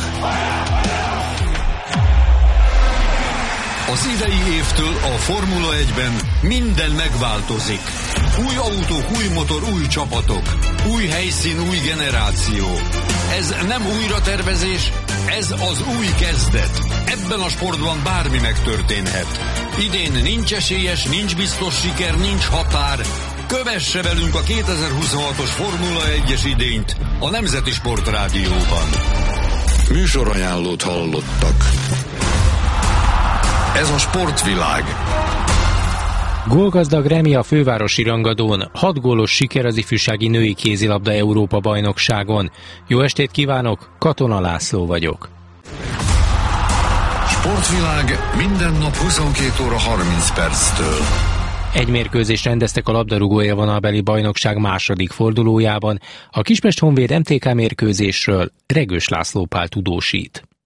Az idei évtől a Formula egyben minden megváltozik. Új autók, új motor, új csapatok. Új helyszín, új generáció. Ez nem újratervezés, ez az új kezdet. Ebben a sportban bármi megtörténhet. Idén nincs esélyes, nincs biztos siker, nincs határ. Kövesse velünk a kétezer-huszonhatos Formula egyes idényt a Nemzeti Sport Rádióban. Műsorajánlót hallottak. Ez a Sportvilág. Gólgazdag Remi a fővárosi rangadón, hat gólos siker az ifjúsági női kézilabda Európa bajnokságon. Jó estét kívánok, Katona László vagyok. Sportvilág minden nap huszonkét óra harminc perctől. Egy mérkőzést rendeztek a labdarúgó élvonalbeli bajnokság második fordulójában. A Kispest Honvéd em té ká mérkőzésről Regős László Pál tudósít.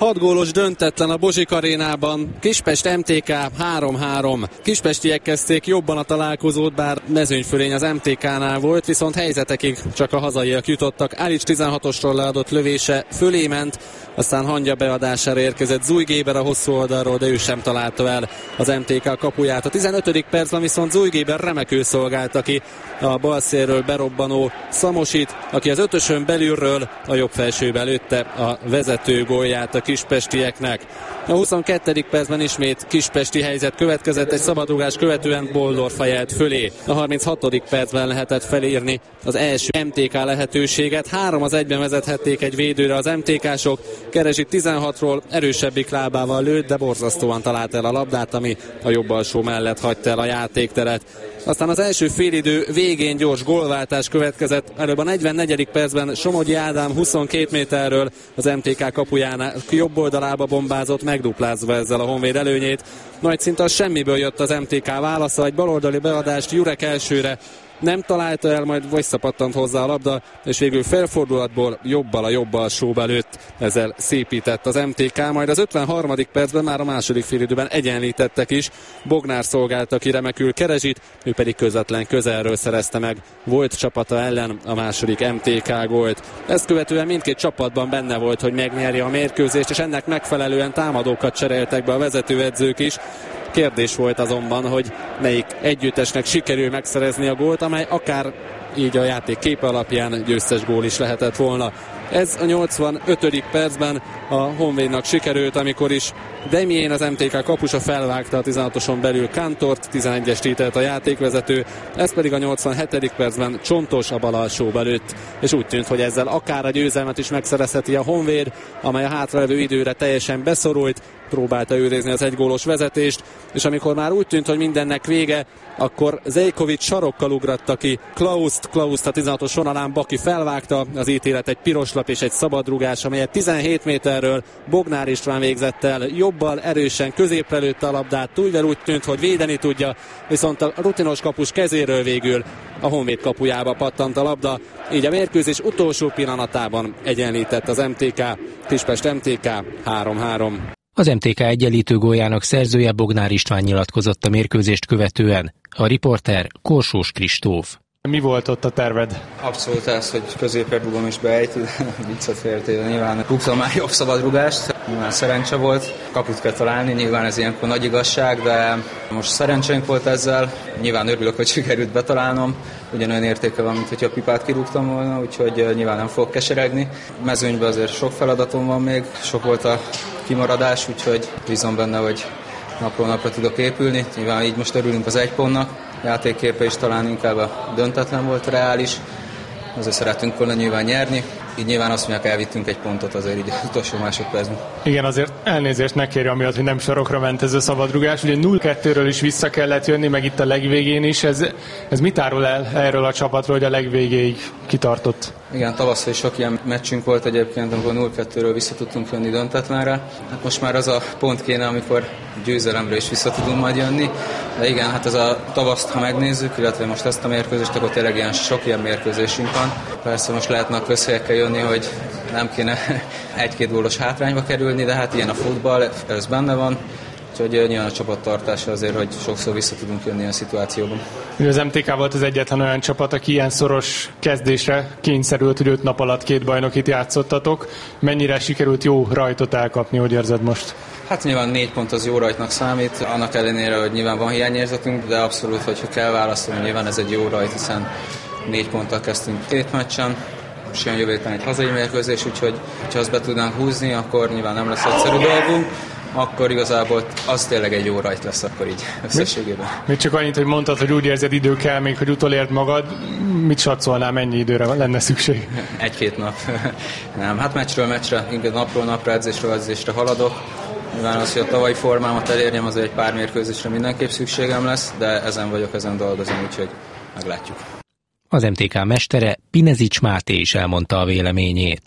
hat gólos döntetlen a Bozsik arénában. Kispest em té ká három három. Kispestiek kezdték jobban a találkozót, bár mezőnyfölény az em té ká-nál volt, viszont helyzetekig csak a hazaiak jutottak. Álics tizenhatosról leadott lövése fölé ment, aztán hangya beadására érkezett Zúj Géber a hosszú oldalról, de ő sem találta el az em té ká kapuját. A tizenötödik percben viszont Zúj Géber remekül szolgálta ki a balszélről berobbanó Szamosit, aki az ötösön belülről a jobb felsőbe lőtte a vezető gólját a kispestieknek. A huszonkettedik percben ismét kispesti helyzet következett, egy szabadrugás követően Boldorf fejelt fölé. A harminchatodik percben lehetett felírni az első em té ká lehetőséget. Három az egyben vezethették egy védőre az em té ká-sok. Kerezsi tizenhatról erősebbik lábával lőtt, de borzasztóan talált el a labdát, ami a jobb alsó mellett hagyta el a játékteret. Aztán az első félidő végén gyors gólváltás következett. Előbb a negyvennegyedik percben Somogyi Ádám huszonkét méterről az em té ká kapujánál jobb oldalába bombázott, megduplázva ezzel a Honvéd előnyét. Majd szinte a semmiből jött az em té ká válasza, egy baloldali beadást Jurek elsőre nem találta el, majd visszapattant hozzá a labda, és végül felfordulatból jobbal a jobb alsóba lőtt. Ezzel szépített az em té ká, majd az ötvenharmadik percben már a második félidőben egyenlítettek is. Bognár szolgálta ki remekül Kerezsit, ő pedig közvetlen közelről szerezte meg volt csapata ellen a második em té ká gólt. Ezt követően mindkét csapatban benne volt, hogy megnyerje a mérkőzést, és ennek megfelelően támadókat cseréltek be a vezetőedzők is. Kérdés volt azonban, hogy melyik együttesnek sikerül megszerezni a gólt, amely akár így a játék képe alapján győztes gól is lehetett volna. Ez a nyolcvanötödik percben a Honvédnak sikerült, amikor is Demién, az em té ká kapusa felvágta a tizenhatoson belül Kantort, tizenegyest ítelt a játékvezető, ez pedig a nyolcvanhetedik percben Csontos a bal alsóba lőtt, és úgy tűnt, hogy ezzel akár a győzelmet is megszerezheti a Honvéd, amely a hátralévő időre teljesen beszorult, próbálta őrizni az egygólos vezetést, és amikor már úgy tűnt, hogy mindennek vége, akkor Zejkovic sarokkal ugratta ki Klauszt, Klauszt a tizenhatos vonalán Baki felvágta, az ítélet egy piros lap és egy szabadrugás, amelyet tizenhét méterről Bognár István végzett el, jobbal erősen középre lőtte a labdát, túlvel úgy tűnt, hogy védeni tudja, viszont a rutinos kapus kezéről végül a Honvéd kapujába pattant a labda, így a mérkőzés utolsó pillanatában egyenlített az em té ká, Kispest em té ká három három. Az em té ká egyenlítő góljának szerzője Bognár István nyilatkozott a mérkőzést követően. A riporter Korsós Kristóf. Mi volt ott a terved? Abszolút ez, hogy középre rúgom és beejti, viccet féltél, nyilván rúgtam már jobb szabadrugást, nyilván szerencse volt, kaput kell találni, nyilván ez ilyenkor nagy igazság, de most szerencsénk volt ezzel, nyilván örülök, hogy sikerült betalálnom, ugyanolyan értéke van, mint hogyha a pipát kirúgtam volna, úgyhogy nyilván nem fogok keseregni. Mezőnyben azért sok feladatom van még, sok volt a kimaradás, úgyhogy bízom benne, hogy napról napra tudok épülni, nyilván így most örülünk az egy pontnak, játékképe is talán inkább a döntetlen volt reális, azért szeretünk volna nyilván nyerni, így nyilván azt mondják, elvittünk egy pontot azért így az utolsó másodpercben. Igen, azért elnézést ne kérje amiatt, hogy nem sarokra ment ez a szabadrugás, ugye nulla kettőről is vissza kellett jönni, meg itt a legvégén is, ez, ez mit árul el erről a csapatról, hogy a legvégéig kitartott? Igen, tavasszal is sok ilyen meccsünk volt egyébként, amikor nulla kettőről vissza tudtunk jönni döntetlenre. Hát most már az a pont kéne, amikor győzelemre is vissza tudunk majd jönni. De igen, hát ez a tavaszt, ha megnézzük, illetve most ezt a mérkőzést, akkor tényleg ilyen sok ilyen mérkőzésünk van. Persze most lehetne a közhelyekkel jönni, hogy nem kéne egy-két gólos hátrányba kerülni, de hát ilyen a futball, ez benne van. Úgyhogy nyilván a csapattartása azért, hogy sokszor vissza tudunk jönni ilyen szituációban. Az em té ká volt az egyetlen olyan csapat, aki ilyen szoros kezdésre kényszerült, hogy öt nap alatt két bajnokit játszottatok. Mennyire sikerült jó rajtot elkapni, hogy érzed most? Hát nyilván négy pont az jó rajtnak számít, annak ellenére, hogy nyilván van hiányérzetünk, de abszolút, hogyha kell választani, nyilván ez egy jó rajt, hiszen négy ponttal kezdtünk két meccsen, és jön jövő héten egy hazai mérkőzés, úgyhogy ha azt be tudnánk húzni, akkor nyilván nem lesz egyszerű dolgunk, akkor igazából az tényleg egy jó rajt lesz akkor így összességében. Még csak annyit, hogy mondtad, hogy úgy érzed, idő kell még, hogy utolérd magad, mit satszolnál, mennyi időre lenne szükség? Egy-két nap. Nem, hát meccsről meccsre, inkább napról napra, edzésről edzésre haladok. Nyilván az, hogy a tavalyi formámat elérjem, azért egy pár mérkőzésre mindenképp szükségem lesz, de ezen vagyok, ezen dolgozom, úgyhogy meglátjuk. Az em té ká mestere, Pinezics Máté is elmondta a véleményét.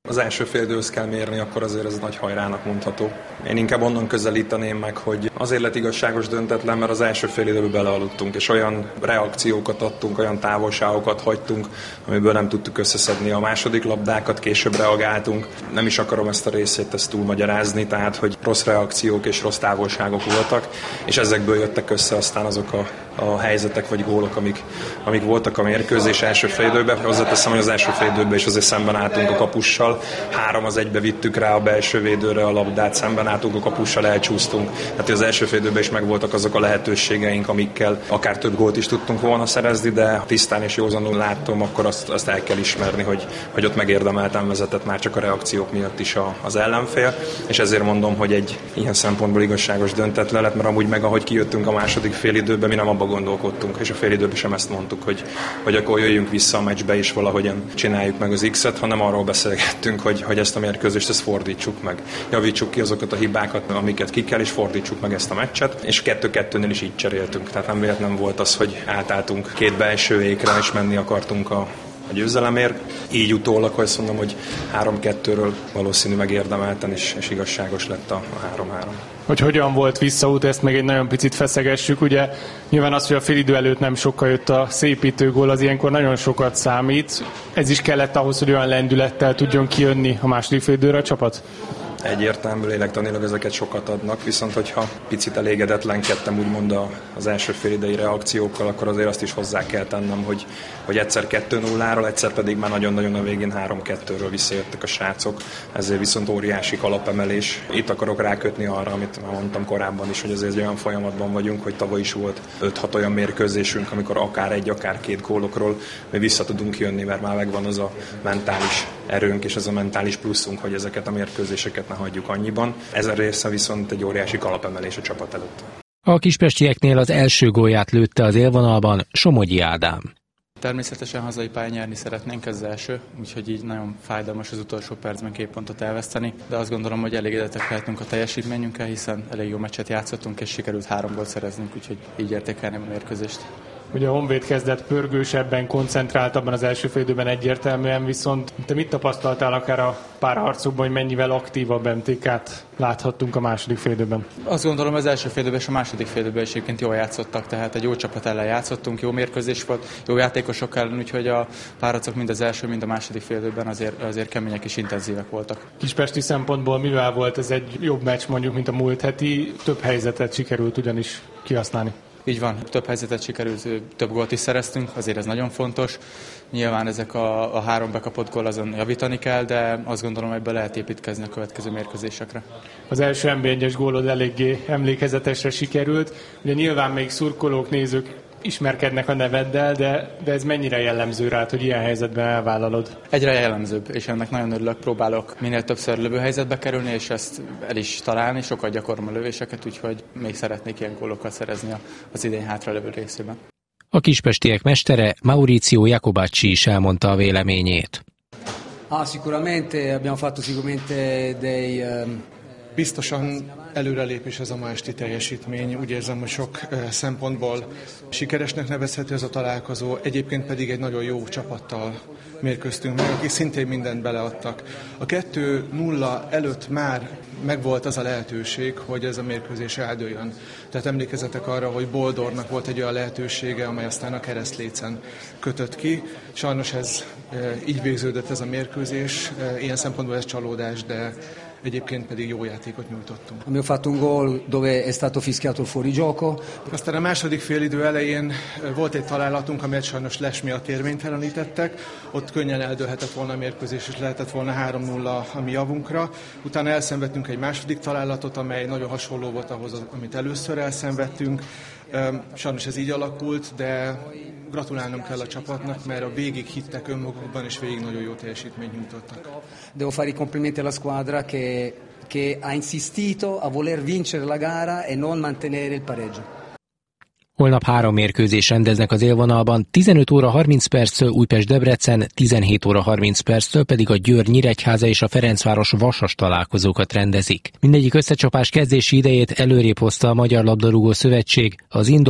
Az első félidőhöz kell mérni, akkor azért ez nagy hajrának mondható. Én inkább onnan közelíteném meg, hogy azért lett igazságos döntetlen, mert az első félidőben belealudtunk, és olyan reakciókat adtunk, olyan távolságokat hagytunk, amiből nem tudtuk összeszedni a második labdákat, később reagáltunk. Nem is akarom ezt a részét ezt túlmagyarázni, tehát hogy rossz reakciók és rossz távolságok voltak, és ezekből jöttek össze aztán azok a, a helyzetek vagy gólok, amik, amik voltak a mérkőzés első félidőben. Hozzáteszem, hogy az első félidőben is azért szemben álltunk a kapussal, három az egybe vittük rá a belső védőre a labdát, szemben álltunk a kapussal, elcsúsztunk. Tehát az első félidőben is megvoltak azok a lehetőségeink, amikkel akár több gólt is tudtunk volna szerezni, de tisztán és józanul láttam, akkor azt, azt el kell ismerni, hogy, hogy ott megérdemelten vezetett már csak a reakciók miatt is a, az ellenfél, és ezért mondom, hogy egy ilyen szempontból igazságos döntetlen lett, mert amúgy meg ahogy kijöttünk a második félidőben, mi nem abba gondolkodtunk, és a félidőben sem ezt mondtuk, hogy, hogy akkor jöjjünk vissza a meccsbe és valahogyan csináljuk meg az X-et, hanem arról beszélgettünk, hogy, hogy ezt a mérkőzést ezt fordítsuk meg. Javítsuk ki azokat a hibákat, amiket ki kell, és fordítsuk meg ezt a meccset, és kettő-kettőnél is így cseréltünk. Tehát nem véletlen volt az, hogy átálltunk két belső ékre, és menni akartunk a a győzelemért. Így utólag, hogy azt mondom, hogy három-kettőről valószínű megérdemelten és, és igazságos lett a három-három. Hogy hogyan volt visszaút, ezt meg egy nagyon picit feszegessük. Ugye nyilván az, hogy a félidő előtt nem sokkal jött a szépítő gól, az ilyenkor nagyon sokat számít. Ez is kellett ahhoz, hogy olyan lendülettel tudjon kijönni a második félidőre a csapat? Egyértelmű lélektanilag ezeket sokat adnak, viszont hogyha picit elégedetlenkedtem úgymond az első félidei reakciókkal, akkor azért azt is hozzá kell tennem, hogy, hogy egyszer kettő nulláról, egyszer pedig már nagyon-nagyon a végén három-kettőről visszajöttek a srácok, ezért viszont óriási kalapemelés. Itt akarok rákötni arra, amit már mondtam korábban is, hogy azért egy olyan folyamatban vagyunk, hogy tavaly is volt öt-hat olyan mérkőzésünk, amikor akár egy, akár két gólokról mi vissza tudunk jönni, mert már megvan az a mentális erőnk és az a mentális pluszunk, hogy ezeket a mérkőzéseket ne hagyjuk annyiban. Ez a része viszont egy óriási kalapemelés a csapat előtt. A kispestieknél az első gólját lőtte az élvonalban Somogyi Ádám. Természetesen hazai pályán nyerni szeretnénk, ez az első, úgyhogy így nagyon fájdalmas az utolsó percben két pontot elveszteni, de azt gondolom, hogy elégedettek lehetünk a teljesítményünkkel, hiszen elég jó meccset játszottunk, és sikerült három gólt szereznünk, úgyhogy így értékelném a mérkőzést. Ugye a Honvéd kezdett pörgősebben, koncentráltabban az első félidőben egyértelműen, viszont te mit tapasztaltál akár a párharcokban, hogy mennyivel aktívabb em té ká-t láthattunk a második félidőben? Azt gondolom, az első félidőben és a második félidőben is egyébként jól játszottak, tehát egy jó csapat ellen játszottunk, jó mérkőzés volt, jó játékosok ellen, úgyhogy a párharcok mind az első, mind a második félidőben azért, azért kemények és intenzívek voltak. Kispesti szempontból mivel volt ez egy jobb meccs mondjuk, mint a múlt heti? Több helyzetet sikerült ugyanis kihasználni. Így van, több helyzetet sikerült, több gólt is szereztünk, azért ez nagyon fontos. Nyilván ezek a, a három bekapott gól azon javítani kell, de azt gondolom, hogy ebből lehet építkezni a következő mérkőzésekre. Az első en bé egyes gólod eléggé emlékezetesre sikerült. Ugye nyilván még szurkolók, nézők ismerkednek a neveddel, de, de ez mennyire jellemző rád, hogy ilyen helyzetben elvállalod? Egyre jellemzőbb, és ennek nagyon örülök, próbálok minél többször lövőhelyzetbe kerülni, és ezt el is találni, sokat gyakorlom a lövéseket, úgyhogy még szeretnék ilyen gólokat szerezni az idén hátralevő részében. A kispestiek mestere Maurizio Jacobacci is elmondta a véleményét. Ah, sicuramente abbiamo fatto sicuramente dei um... Biztosan előrelépés ez a ma esti teljesítmény. Úgy érzem, hogy sok szempontból sikeresnek nevezhető ez a találkozó, egyébként pedig egy nagyon jó csapattal mérkőztünk meg, akik szintén mindent beleadtak. A kettő nulla előtt már megvolt az a lehetőség, hogy ez a mérkőzés eldőljön. Tehát emlékezzetek arra, hogy Boldornak volt egy olyan lehetősége, amely aztán a keresztlécen kötött ki. Sajnos ez így végződött ez a mérkőzés, ilyen szempontból ez csalódás, de egyébként pedig jó játékot nyújtottunk. Abbiamo fatto un gol dove è stato fischiato il fuorigioco. Aztán a második félidő elején volt egy találatunk, amelyet sajnos les miatt érvénytelenítettek. Ott könnyen eldőlhetett volna a mérkőzés, és lehetett volna három nulla a mi javunkra. Utána elszenvedtünk egy második találatot, amely nagyon hasonló volt ahhoz, amit először elszenvedtünk. Sajnos ez így alakult, de gratulálnom kell a csapatnak, mert a végig hittek önmagukban, és végig nagyon jó teljesítményt nyújtottak. Devo fare i complimenti alla squadra che, che ha insistito a voler vincere la gara e non mantenere il pareggio. Holnap három mérkőzés rendeznek az élvonalban, tizenöt óra harminc perctől Újpest-Debrecen, tizenhét óra harminc perctől pedig a Győr-Nyíregyháza és a Ferencváros-Vasas találkozókat rendezik. Mindegyik összecsapás kezdési idejét előrébb hozta a Magyar Labdarúgó Szövetség, az indok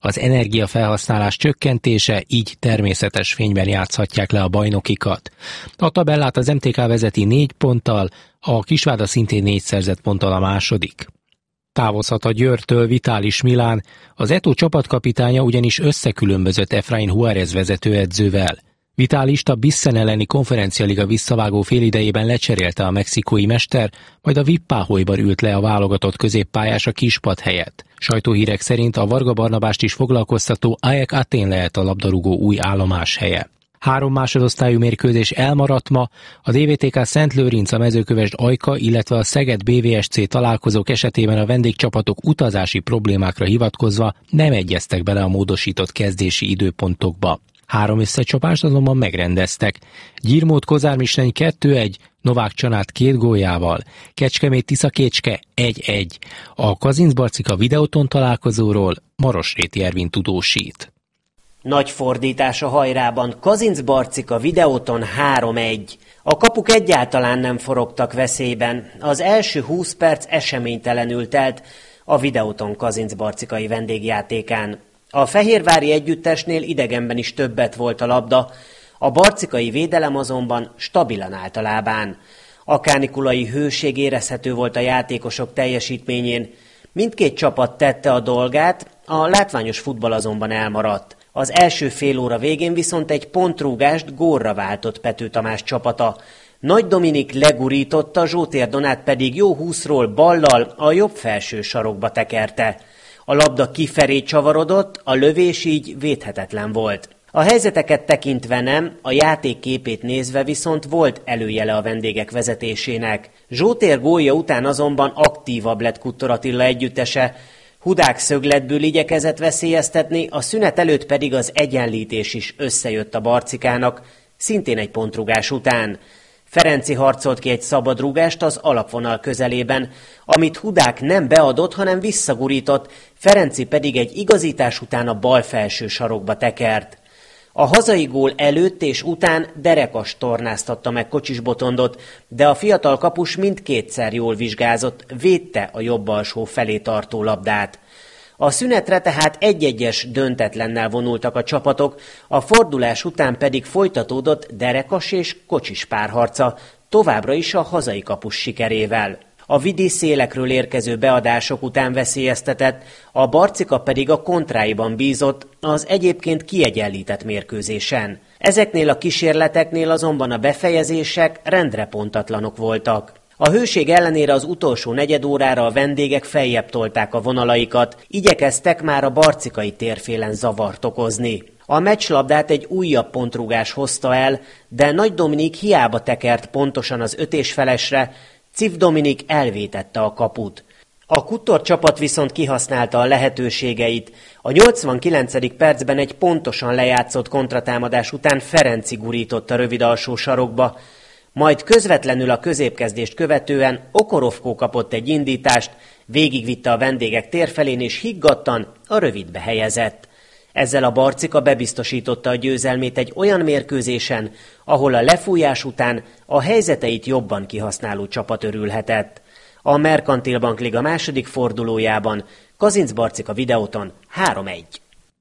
az energiafelhasználás csökkentése, így természetes fényben játszhatják le a bajnokikat. A tabellát az em té ká vezeti négy ponttal, a Kisvárda szintén négy szerzett ponttal a második. Távozhat a Győrtől Vitális Milán, az Eto csapatkapitánya ugyanis összekülönbözött Efrain Juárez vezetőedzővel. Vitálist a Bissen elleni konferencialiga visszavágó félidejében lecserélte a mexikói mester, majd a Vippáholyban ült le a válogatott középpályás a kispad helyett. Sajtóhírek szerint a Varga Barnabást is foglalkoztató á e ká Atén lehet a labdarúgó új állomáshelye. Három másodosztályú mérkőzés elmaradt ma, a dé vé té ká Szent Lőrinc, a Mezőkövesd Ajka, illetve a Szeged bé vé es cé találkozók esetében a vendégcsapatok utazási problémákra hivatkozva nem egyeztek bele a módosított kezdési időpontokba. Három összecsapást azonban megrendeztek. Gyirmót Kozármislány kettő egy, Novák Csanát két góljával, Kecskemét Tiszakécske egy egy. A Kazincbarcika Videóton találkozóról Marosréti Ervin tudósít. Nagy fordítás a hajrában, Kazincbarcika Videóton három egy. A kapuk egyáltalán nem forogtak veszélyben. Az első húsz perc eseménytelenül telt a Videóton kazincbarcikai vendégjátékán. A fehérvári együttesnél idegenben is többet volt a labda, a barcikai védelem azonban stabilan állt a lábán. A kánikulai hőség érezhető volt a játékosok teljesítményén. Mindkét csapat tette a dolgát, a látványos futball azonban elmaradt. Az első fél óra végén viszont egy pontrúgást gólra váltott Pető Tamás csapata. Nagy Dominik legurította, Zsótér Donát pedig jó húszról ballal a jobb felső sarokba tekerte. A labda kifelé csavarodott, a lövés így védhetetlen volt. A helyzeteket tekintve nem, a játék képét nézve viszont volt előjele a vendégek vezetésének. Zsótér gólja után azonban aktívabb lett Kuttor Attila együttese. Hudák szögletből igyekezett veszélyeztetni, a szünet előtt pedig az egyenlítés is összejött a barcikának, szintén egy pontrugás után. Ferenci harcolt ki egy szabadrúgást az alapvonal közelében, amit Hudák nem beadott, hanem visszagurított, Ferenci pedig egy igazítás után a bal felső sarokba tekert. A hazai gól előtt és után Derekas tornáztatta meg Kocsis Botondot, de a fiatal kapus mindkétszer jól vizsgázott, védte a jobb alsó felé tartó labdát. A szünetre tehát egy-egyes döntetlennel vonultak a csapatok, a fordulás után pedig folytatódott Derekas és Kocsis párharca, továbbra is a hazai kapus sikerével. A vidi szélekről érkező beadások után veszélyeztetett, a barcika pedig a kontráiban bízott az egyébként kiegyenlített mérkőzésen. Ezeknél a kísérleteknél azonban a befejezések rendre pontatlanok voltak. A hőség ellenére az utolsó negyedórára a vendégek feljebb tolták a vonalaikat, igyekeztek már a barcikai térfélen zavart okozni. A meccslabdát egy újabb pontrugás hozta el, de Nagy Dominik hiába tekert pontosan az öt és felesre, Cif Dominik elvétette a kaput. A Kuttor csapat viszont kihasználta a lehetőségeit. A nyolcvankilencedik percben egy pontosan lejátszott kontratámadás után Ferenci gurított a rövid alsó sarokba, majd közvetlenül a középkezdést követően Okorovkó kapott egy indítást, végigvitte a vendégek térfelén és higgadtan a rövidbe helyezett. Ezzel a barcika bebiztosította a győzelmét egy olyan mérkőzésen, ahol a lefújás után a helyzeteit jobban kihasználó csapat örülhetett. A Merkantil Bank Liga második fordulójában Kazincbarcika Videóton három egy.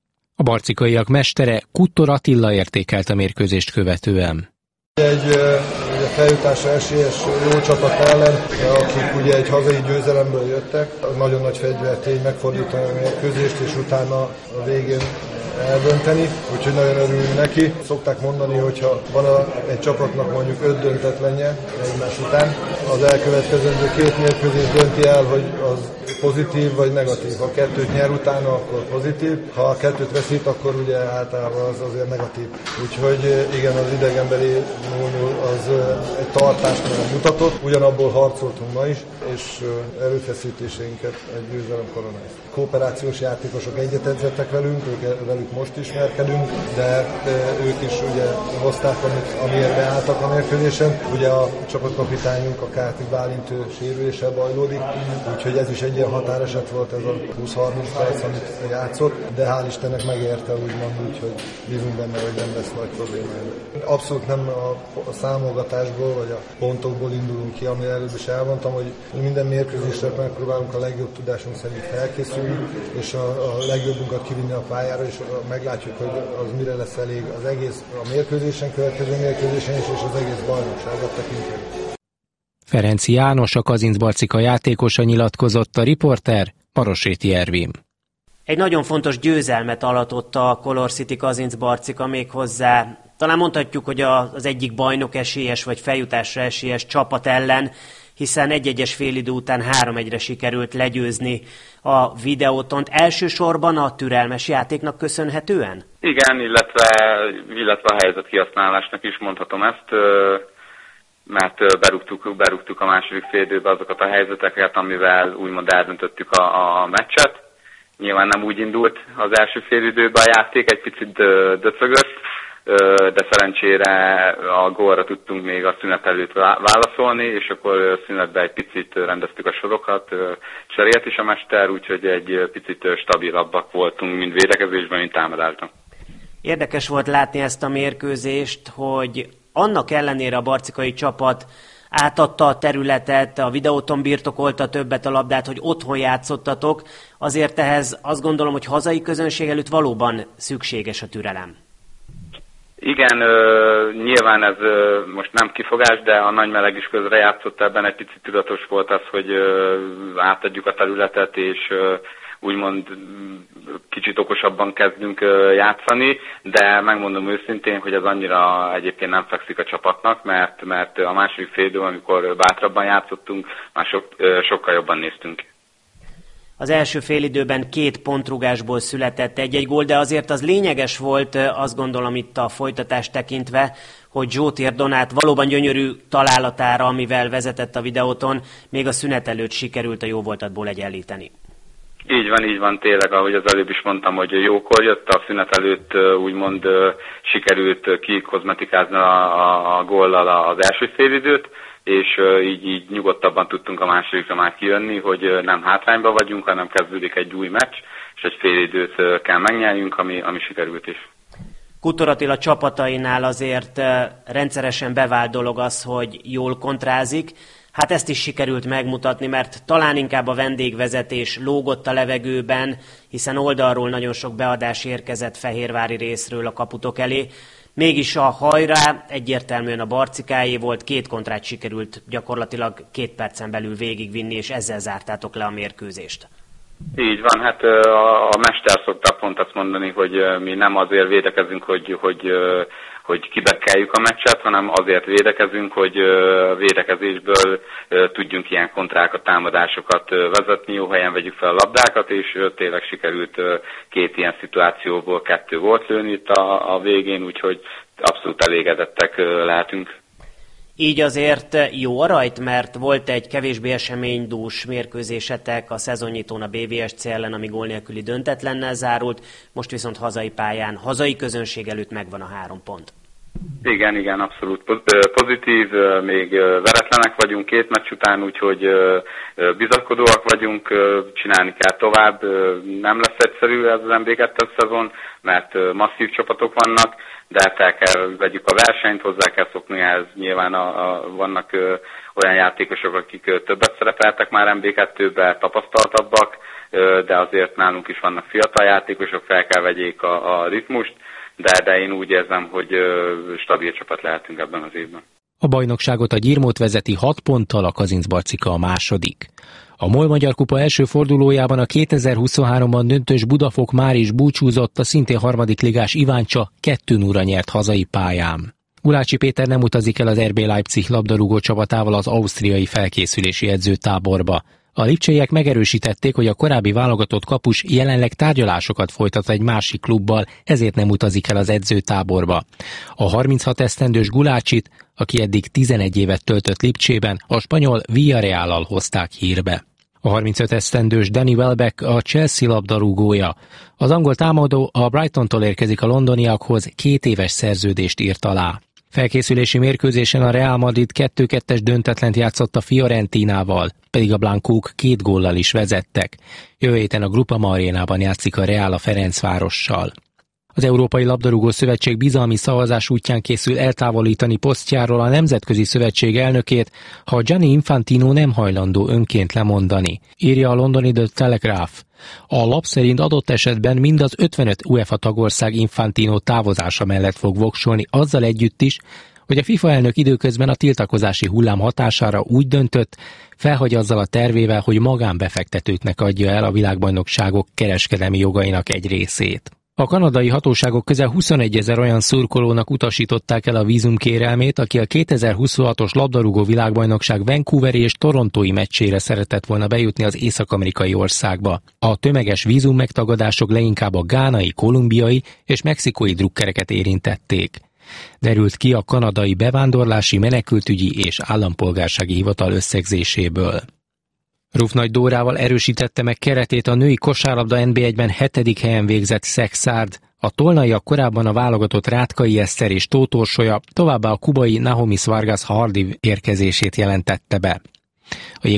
A barcikaiak mestere Kuttor Attila értékelt a mérkőzést követően. Egy ugye, feljutásra esélyes jó csapat ellen, akik ugye egy hazai győzelemből jöttek, nagyon nagy fegyvertény megfordítani a mérkőzést, és utána a végén eldönteni, úgyhogy nagyon örülünk neki. Szokták mondani, hogyha van a, egy csapatnak mondjuk öt döntetlenje egymás után, az elkövetkezendő két mérkőzés dönti el, hogy az pozitív vagy negatív. Ha kettőt nyer utána, akkor pozitív, ha a kettőt veszít, akkor ugye általában az azért negatív. Úgyhogy igen, az idegenbeli nulla nulla az egy tartást mutatott, ugyanabból harcoltunk ma is, és erőfeszítéseinket egy győzelem koronázta. Kooperációs játékosok egyetedzettek velünk, ők, velük most ismerkedünk, de ők is ugye hozták, amit, amiért beálltak a mérkőzésen. Ugye a csapatkapitányunk, a Kárti Bálint sérüléssel bajlódik, úgyhogy ez is egy ilyen határeset volt ez a húsz-harminc perc, amit játszott, de hál' Istennek megérte, úgymond úgy, hogy bízunk benne, hogy nem lesz nagy problémája. Abszolút nem a számolgatásból vagy a pontokból indulunk ki, ami előbb is elmondtam, hogy minden mérkőzésre megpróbálunk a legjobb tudásunk szerint felkészülni, és a, a legjobbunkat kivinni a pályára, és meglátjuk, hogy az mire lesz elég az egész a mérkőzésen, következő mérkőzésen is, és az egész bajnokságot tekintve. Ferenci János, a Kazincbarcika játékosa nyilatkozott, a riporter Maroséti Ervin. Egy nagyon fontos győzelmet aratott a Color City Kazincbarcika méghozzá. Talán mondhatjuk, hogy az egyik bajnok esélyes vagy feljutásra esélyes csapat ellen, hiszen egy-egyes félidő után három egyre sikerült legyőzni a Videótont. Elsősorban a türelmes játéknak köszönhetően? Igen, illetve, illetve a helyzet kihasználásnak is mondhatom ezt, mert berúgtuk, berúgtuk a második félidőbe azokat a helyzeteket, amivel úgymond eldöntöttük a, a meccset. Nyilván nem úgy indult az első félidőben a játék, egy picit döcögött, de szerencsére a gólra tudtunk még a szünet előtt válaszolni, és akkor szünetben egy picit rendeztük a sorokat, cserélt is a mester, úgyhogy egy picit stabilabbak voltunk, mind védekezésben, mind támadásban. Érdekes volt látni ezt a mérkőzést, hogy annak ellenére a barcikai csapat átadta a területet, a Videóton birtokolta többet a labdát, hogy otthon játszottatok, azért ehhez azt gondolom, hogy hazai közönség előtt valóban szükséges a türelem. Igen, nyilván ez most nem kifogás, de a nagy meleg is közre játszott ebben, egy picit tudatos volt az, hogy átadjuk a területet, és úgymond kicsit okosabban kezdünk játszani, de megmondom őszintén, hogy ez annyira egyébként nem fekszik a csapatnak, mert, mert a második félidő, amikor bátrabban játszottunk, már sok, sokkal jobban néztünk. Az első félidőben két pontrugásból született egy-egy gól, de azért az lényeges volt, azt gondolom itt a folytatást tekintve, hogy Zsótér Donát valóban gyönyörű találatára, amivel vezetett a Videóton, még a szünet előtt sikerült a jóvoltatból egyenlíteni. Így van, így van, tényleg, ahogy az előbb is mondtam, hogy jókor jött, a szünet előtt úgymond sikerült kikozmetikázni a, a, a góllal az első félidőt, és így, így nyugodtabban tudtunk a másodikra már kijönni, hogy nem hátrányban vagyunk, hanem kezdődik egy új meccs, és egy félidőt kell megnyerjünk, ami, ami sikerült is. Kutor Attila csapatainál azért rendszeresen bevált dolog az, hogy jól kontrázik. Hát ezt is sikerült megmutatni, mert talán inkább a vendégvezetés lógott a levegőben, hiszen oldalról nagyon sok beadás érkezett fehérvári részről a kaputok elé. Mégis a hajrá egyértelműen a barcikáé volt, két kontrát sikerült gyakorlatilag két percen belül végigvinni, és ezzel zártátok le a mérkőzést. Így van, hát a, a mester szokta pont azt mondani, hogy mi nem azért védekezünk, hogy, hogy, hogy kibekkeljük a meccset, hanem azért védekezünk, hogy védekezésből tudjunk ilyen kontrákat, támadásokat vezetni, jó helyen vegyük fel a labdákat, és tényleg sikerült két ilyen szituációból kettő volt lőni itt a, a végén, úgyhogy abszolút elégedettek lehetünk. Így azért jó a rajt, mert volt egy kevésbé eseménydús mérkőzésetek a szezonnyitón a bé vé es cé ellen, ami gól nélküli döntetlennel zárult, most viszont hazai pályán, hazai közönség előtt megvan a három pont. Igen, igen, abszolút pozitív, még veretlenek vagyunk két meccs után, úgyhogy bizakodóak vagyunk, csinálni kell tovább. Nem lesz egyszerű ez az em bé kettes szezon, mert masszív csapatok vannak, de fel kell vegyük a versenyt, hozzá kell szokni ehhez. Nyilván a, a, vannak ö, olyan játékosok, akik ö, többet szerepeltek már em bé kettőben, tapasztaltabbak, ö, de azért nálunk is vannak fiatal játékosok, fel kell vegyék a, a ritmust, de, de én úgy érzem, hogy ö, stabil csapat lehetünk ebben az évben. A bajnokságot a Gyirmót vezeti hat ponttal, a Kazincbarcika a második. A MOL Magyar Kupa első fordulójában a kétezer-huszonháromban döntős Budafok már is búcsúzott, a szintén harmadik ligás Iváncsa kettő nulla nyert hazai pályán. Gulácsi Péter nem utazik el az er bé Leipzig labdarúgó csapatával az ausztriai felkészülési edzőtáborba. A lipcseiek megerősítették, hogy a korábbi válogatott kapus jelenleg tárgyalásokat folytat egy másik klubbal, ezért nem utazik el az edzőtáborba. A harminchat esztendős Gulácsit, aki eddig tizenegy évet töltött Lipcsében, a spanyol Villarreallal hozták hírbe. A harmincöt esztendős Danny Welbeck a Chelsea labdarúgója. Az angol támadó a Brightontól érkezik a londoniakhoz, két éves szerződést írt alá. Felkészülési mérkőzésen a Real Madrid kettő kettes döntetlent játszott a Fiorentinával, pedig a Blancók két góllal is vezettek. Jövő héten a Groupama Arénában játszik a Real a Ferencvárossal. Az Európai Labdarúgó Szövetség bizalmi szavazás útján készül eltávolítani posztjáról a Nemzetközi Szövetség elnökét, ha Gianni Infantino nem hajlandó önként lemondani, írja a londoni The Telegraph. A lap szerint adott esetben mind az ötvenöt UEFA tagország Infantino távozása mellett fog voksolni, azzal együtt is, hogy a FIFA elnök időközben a tiltakozási hullám hatására úgy döntött, felhagy azzal a tervével, hogy magánbefektetőknek adja el a világbajnokságok kereskedelmi jogainak egy részét. A kanadai hatóságok közel huszonegyezer olyan szurkolónak utasították el a vízumkérelmét, aki a kétezer-huszonhatos labdarúgó világbajnokság Vancouveri és torontói meccsére szeretett volna bejutni az észak-amerikai országba. A tömeges vízum megtagadások leginkább a gánai, kolumbiai és mexikói drukkereket érintették. Derült ki a kanadai bevándorlási, menekültügyi és állampolgársági hivatal összegzéséből. Rufnagy Dórával erősítette meg keretét a női kosárlabda en bé egyben hetedik helyen végzett Szexárd. A tolnaiak korábban a válogatott Rátkai Eszter és Tóth Orsolya, továbbá a kubai Nahomi Vargas Hardy érkezését jelentette be. A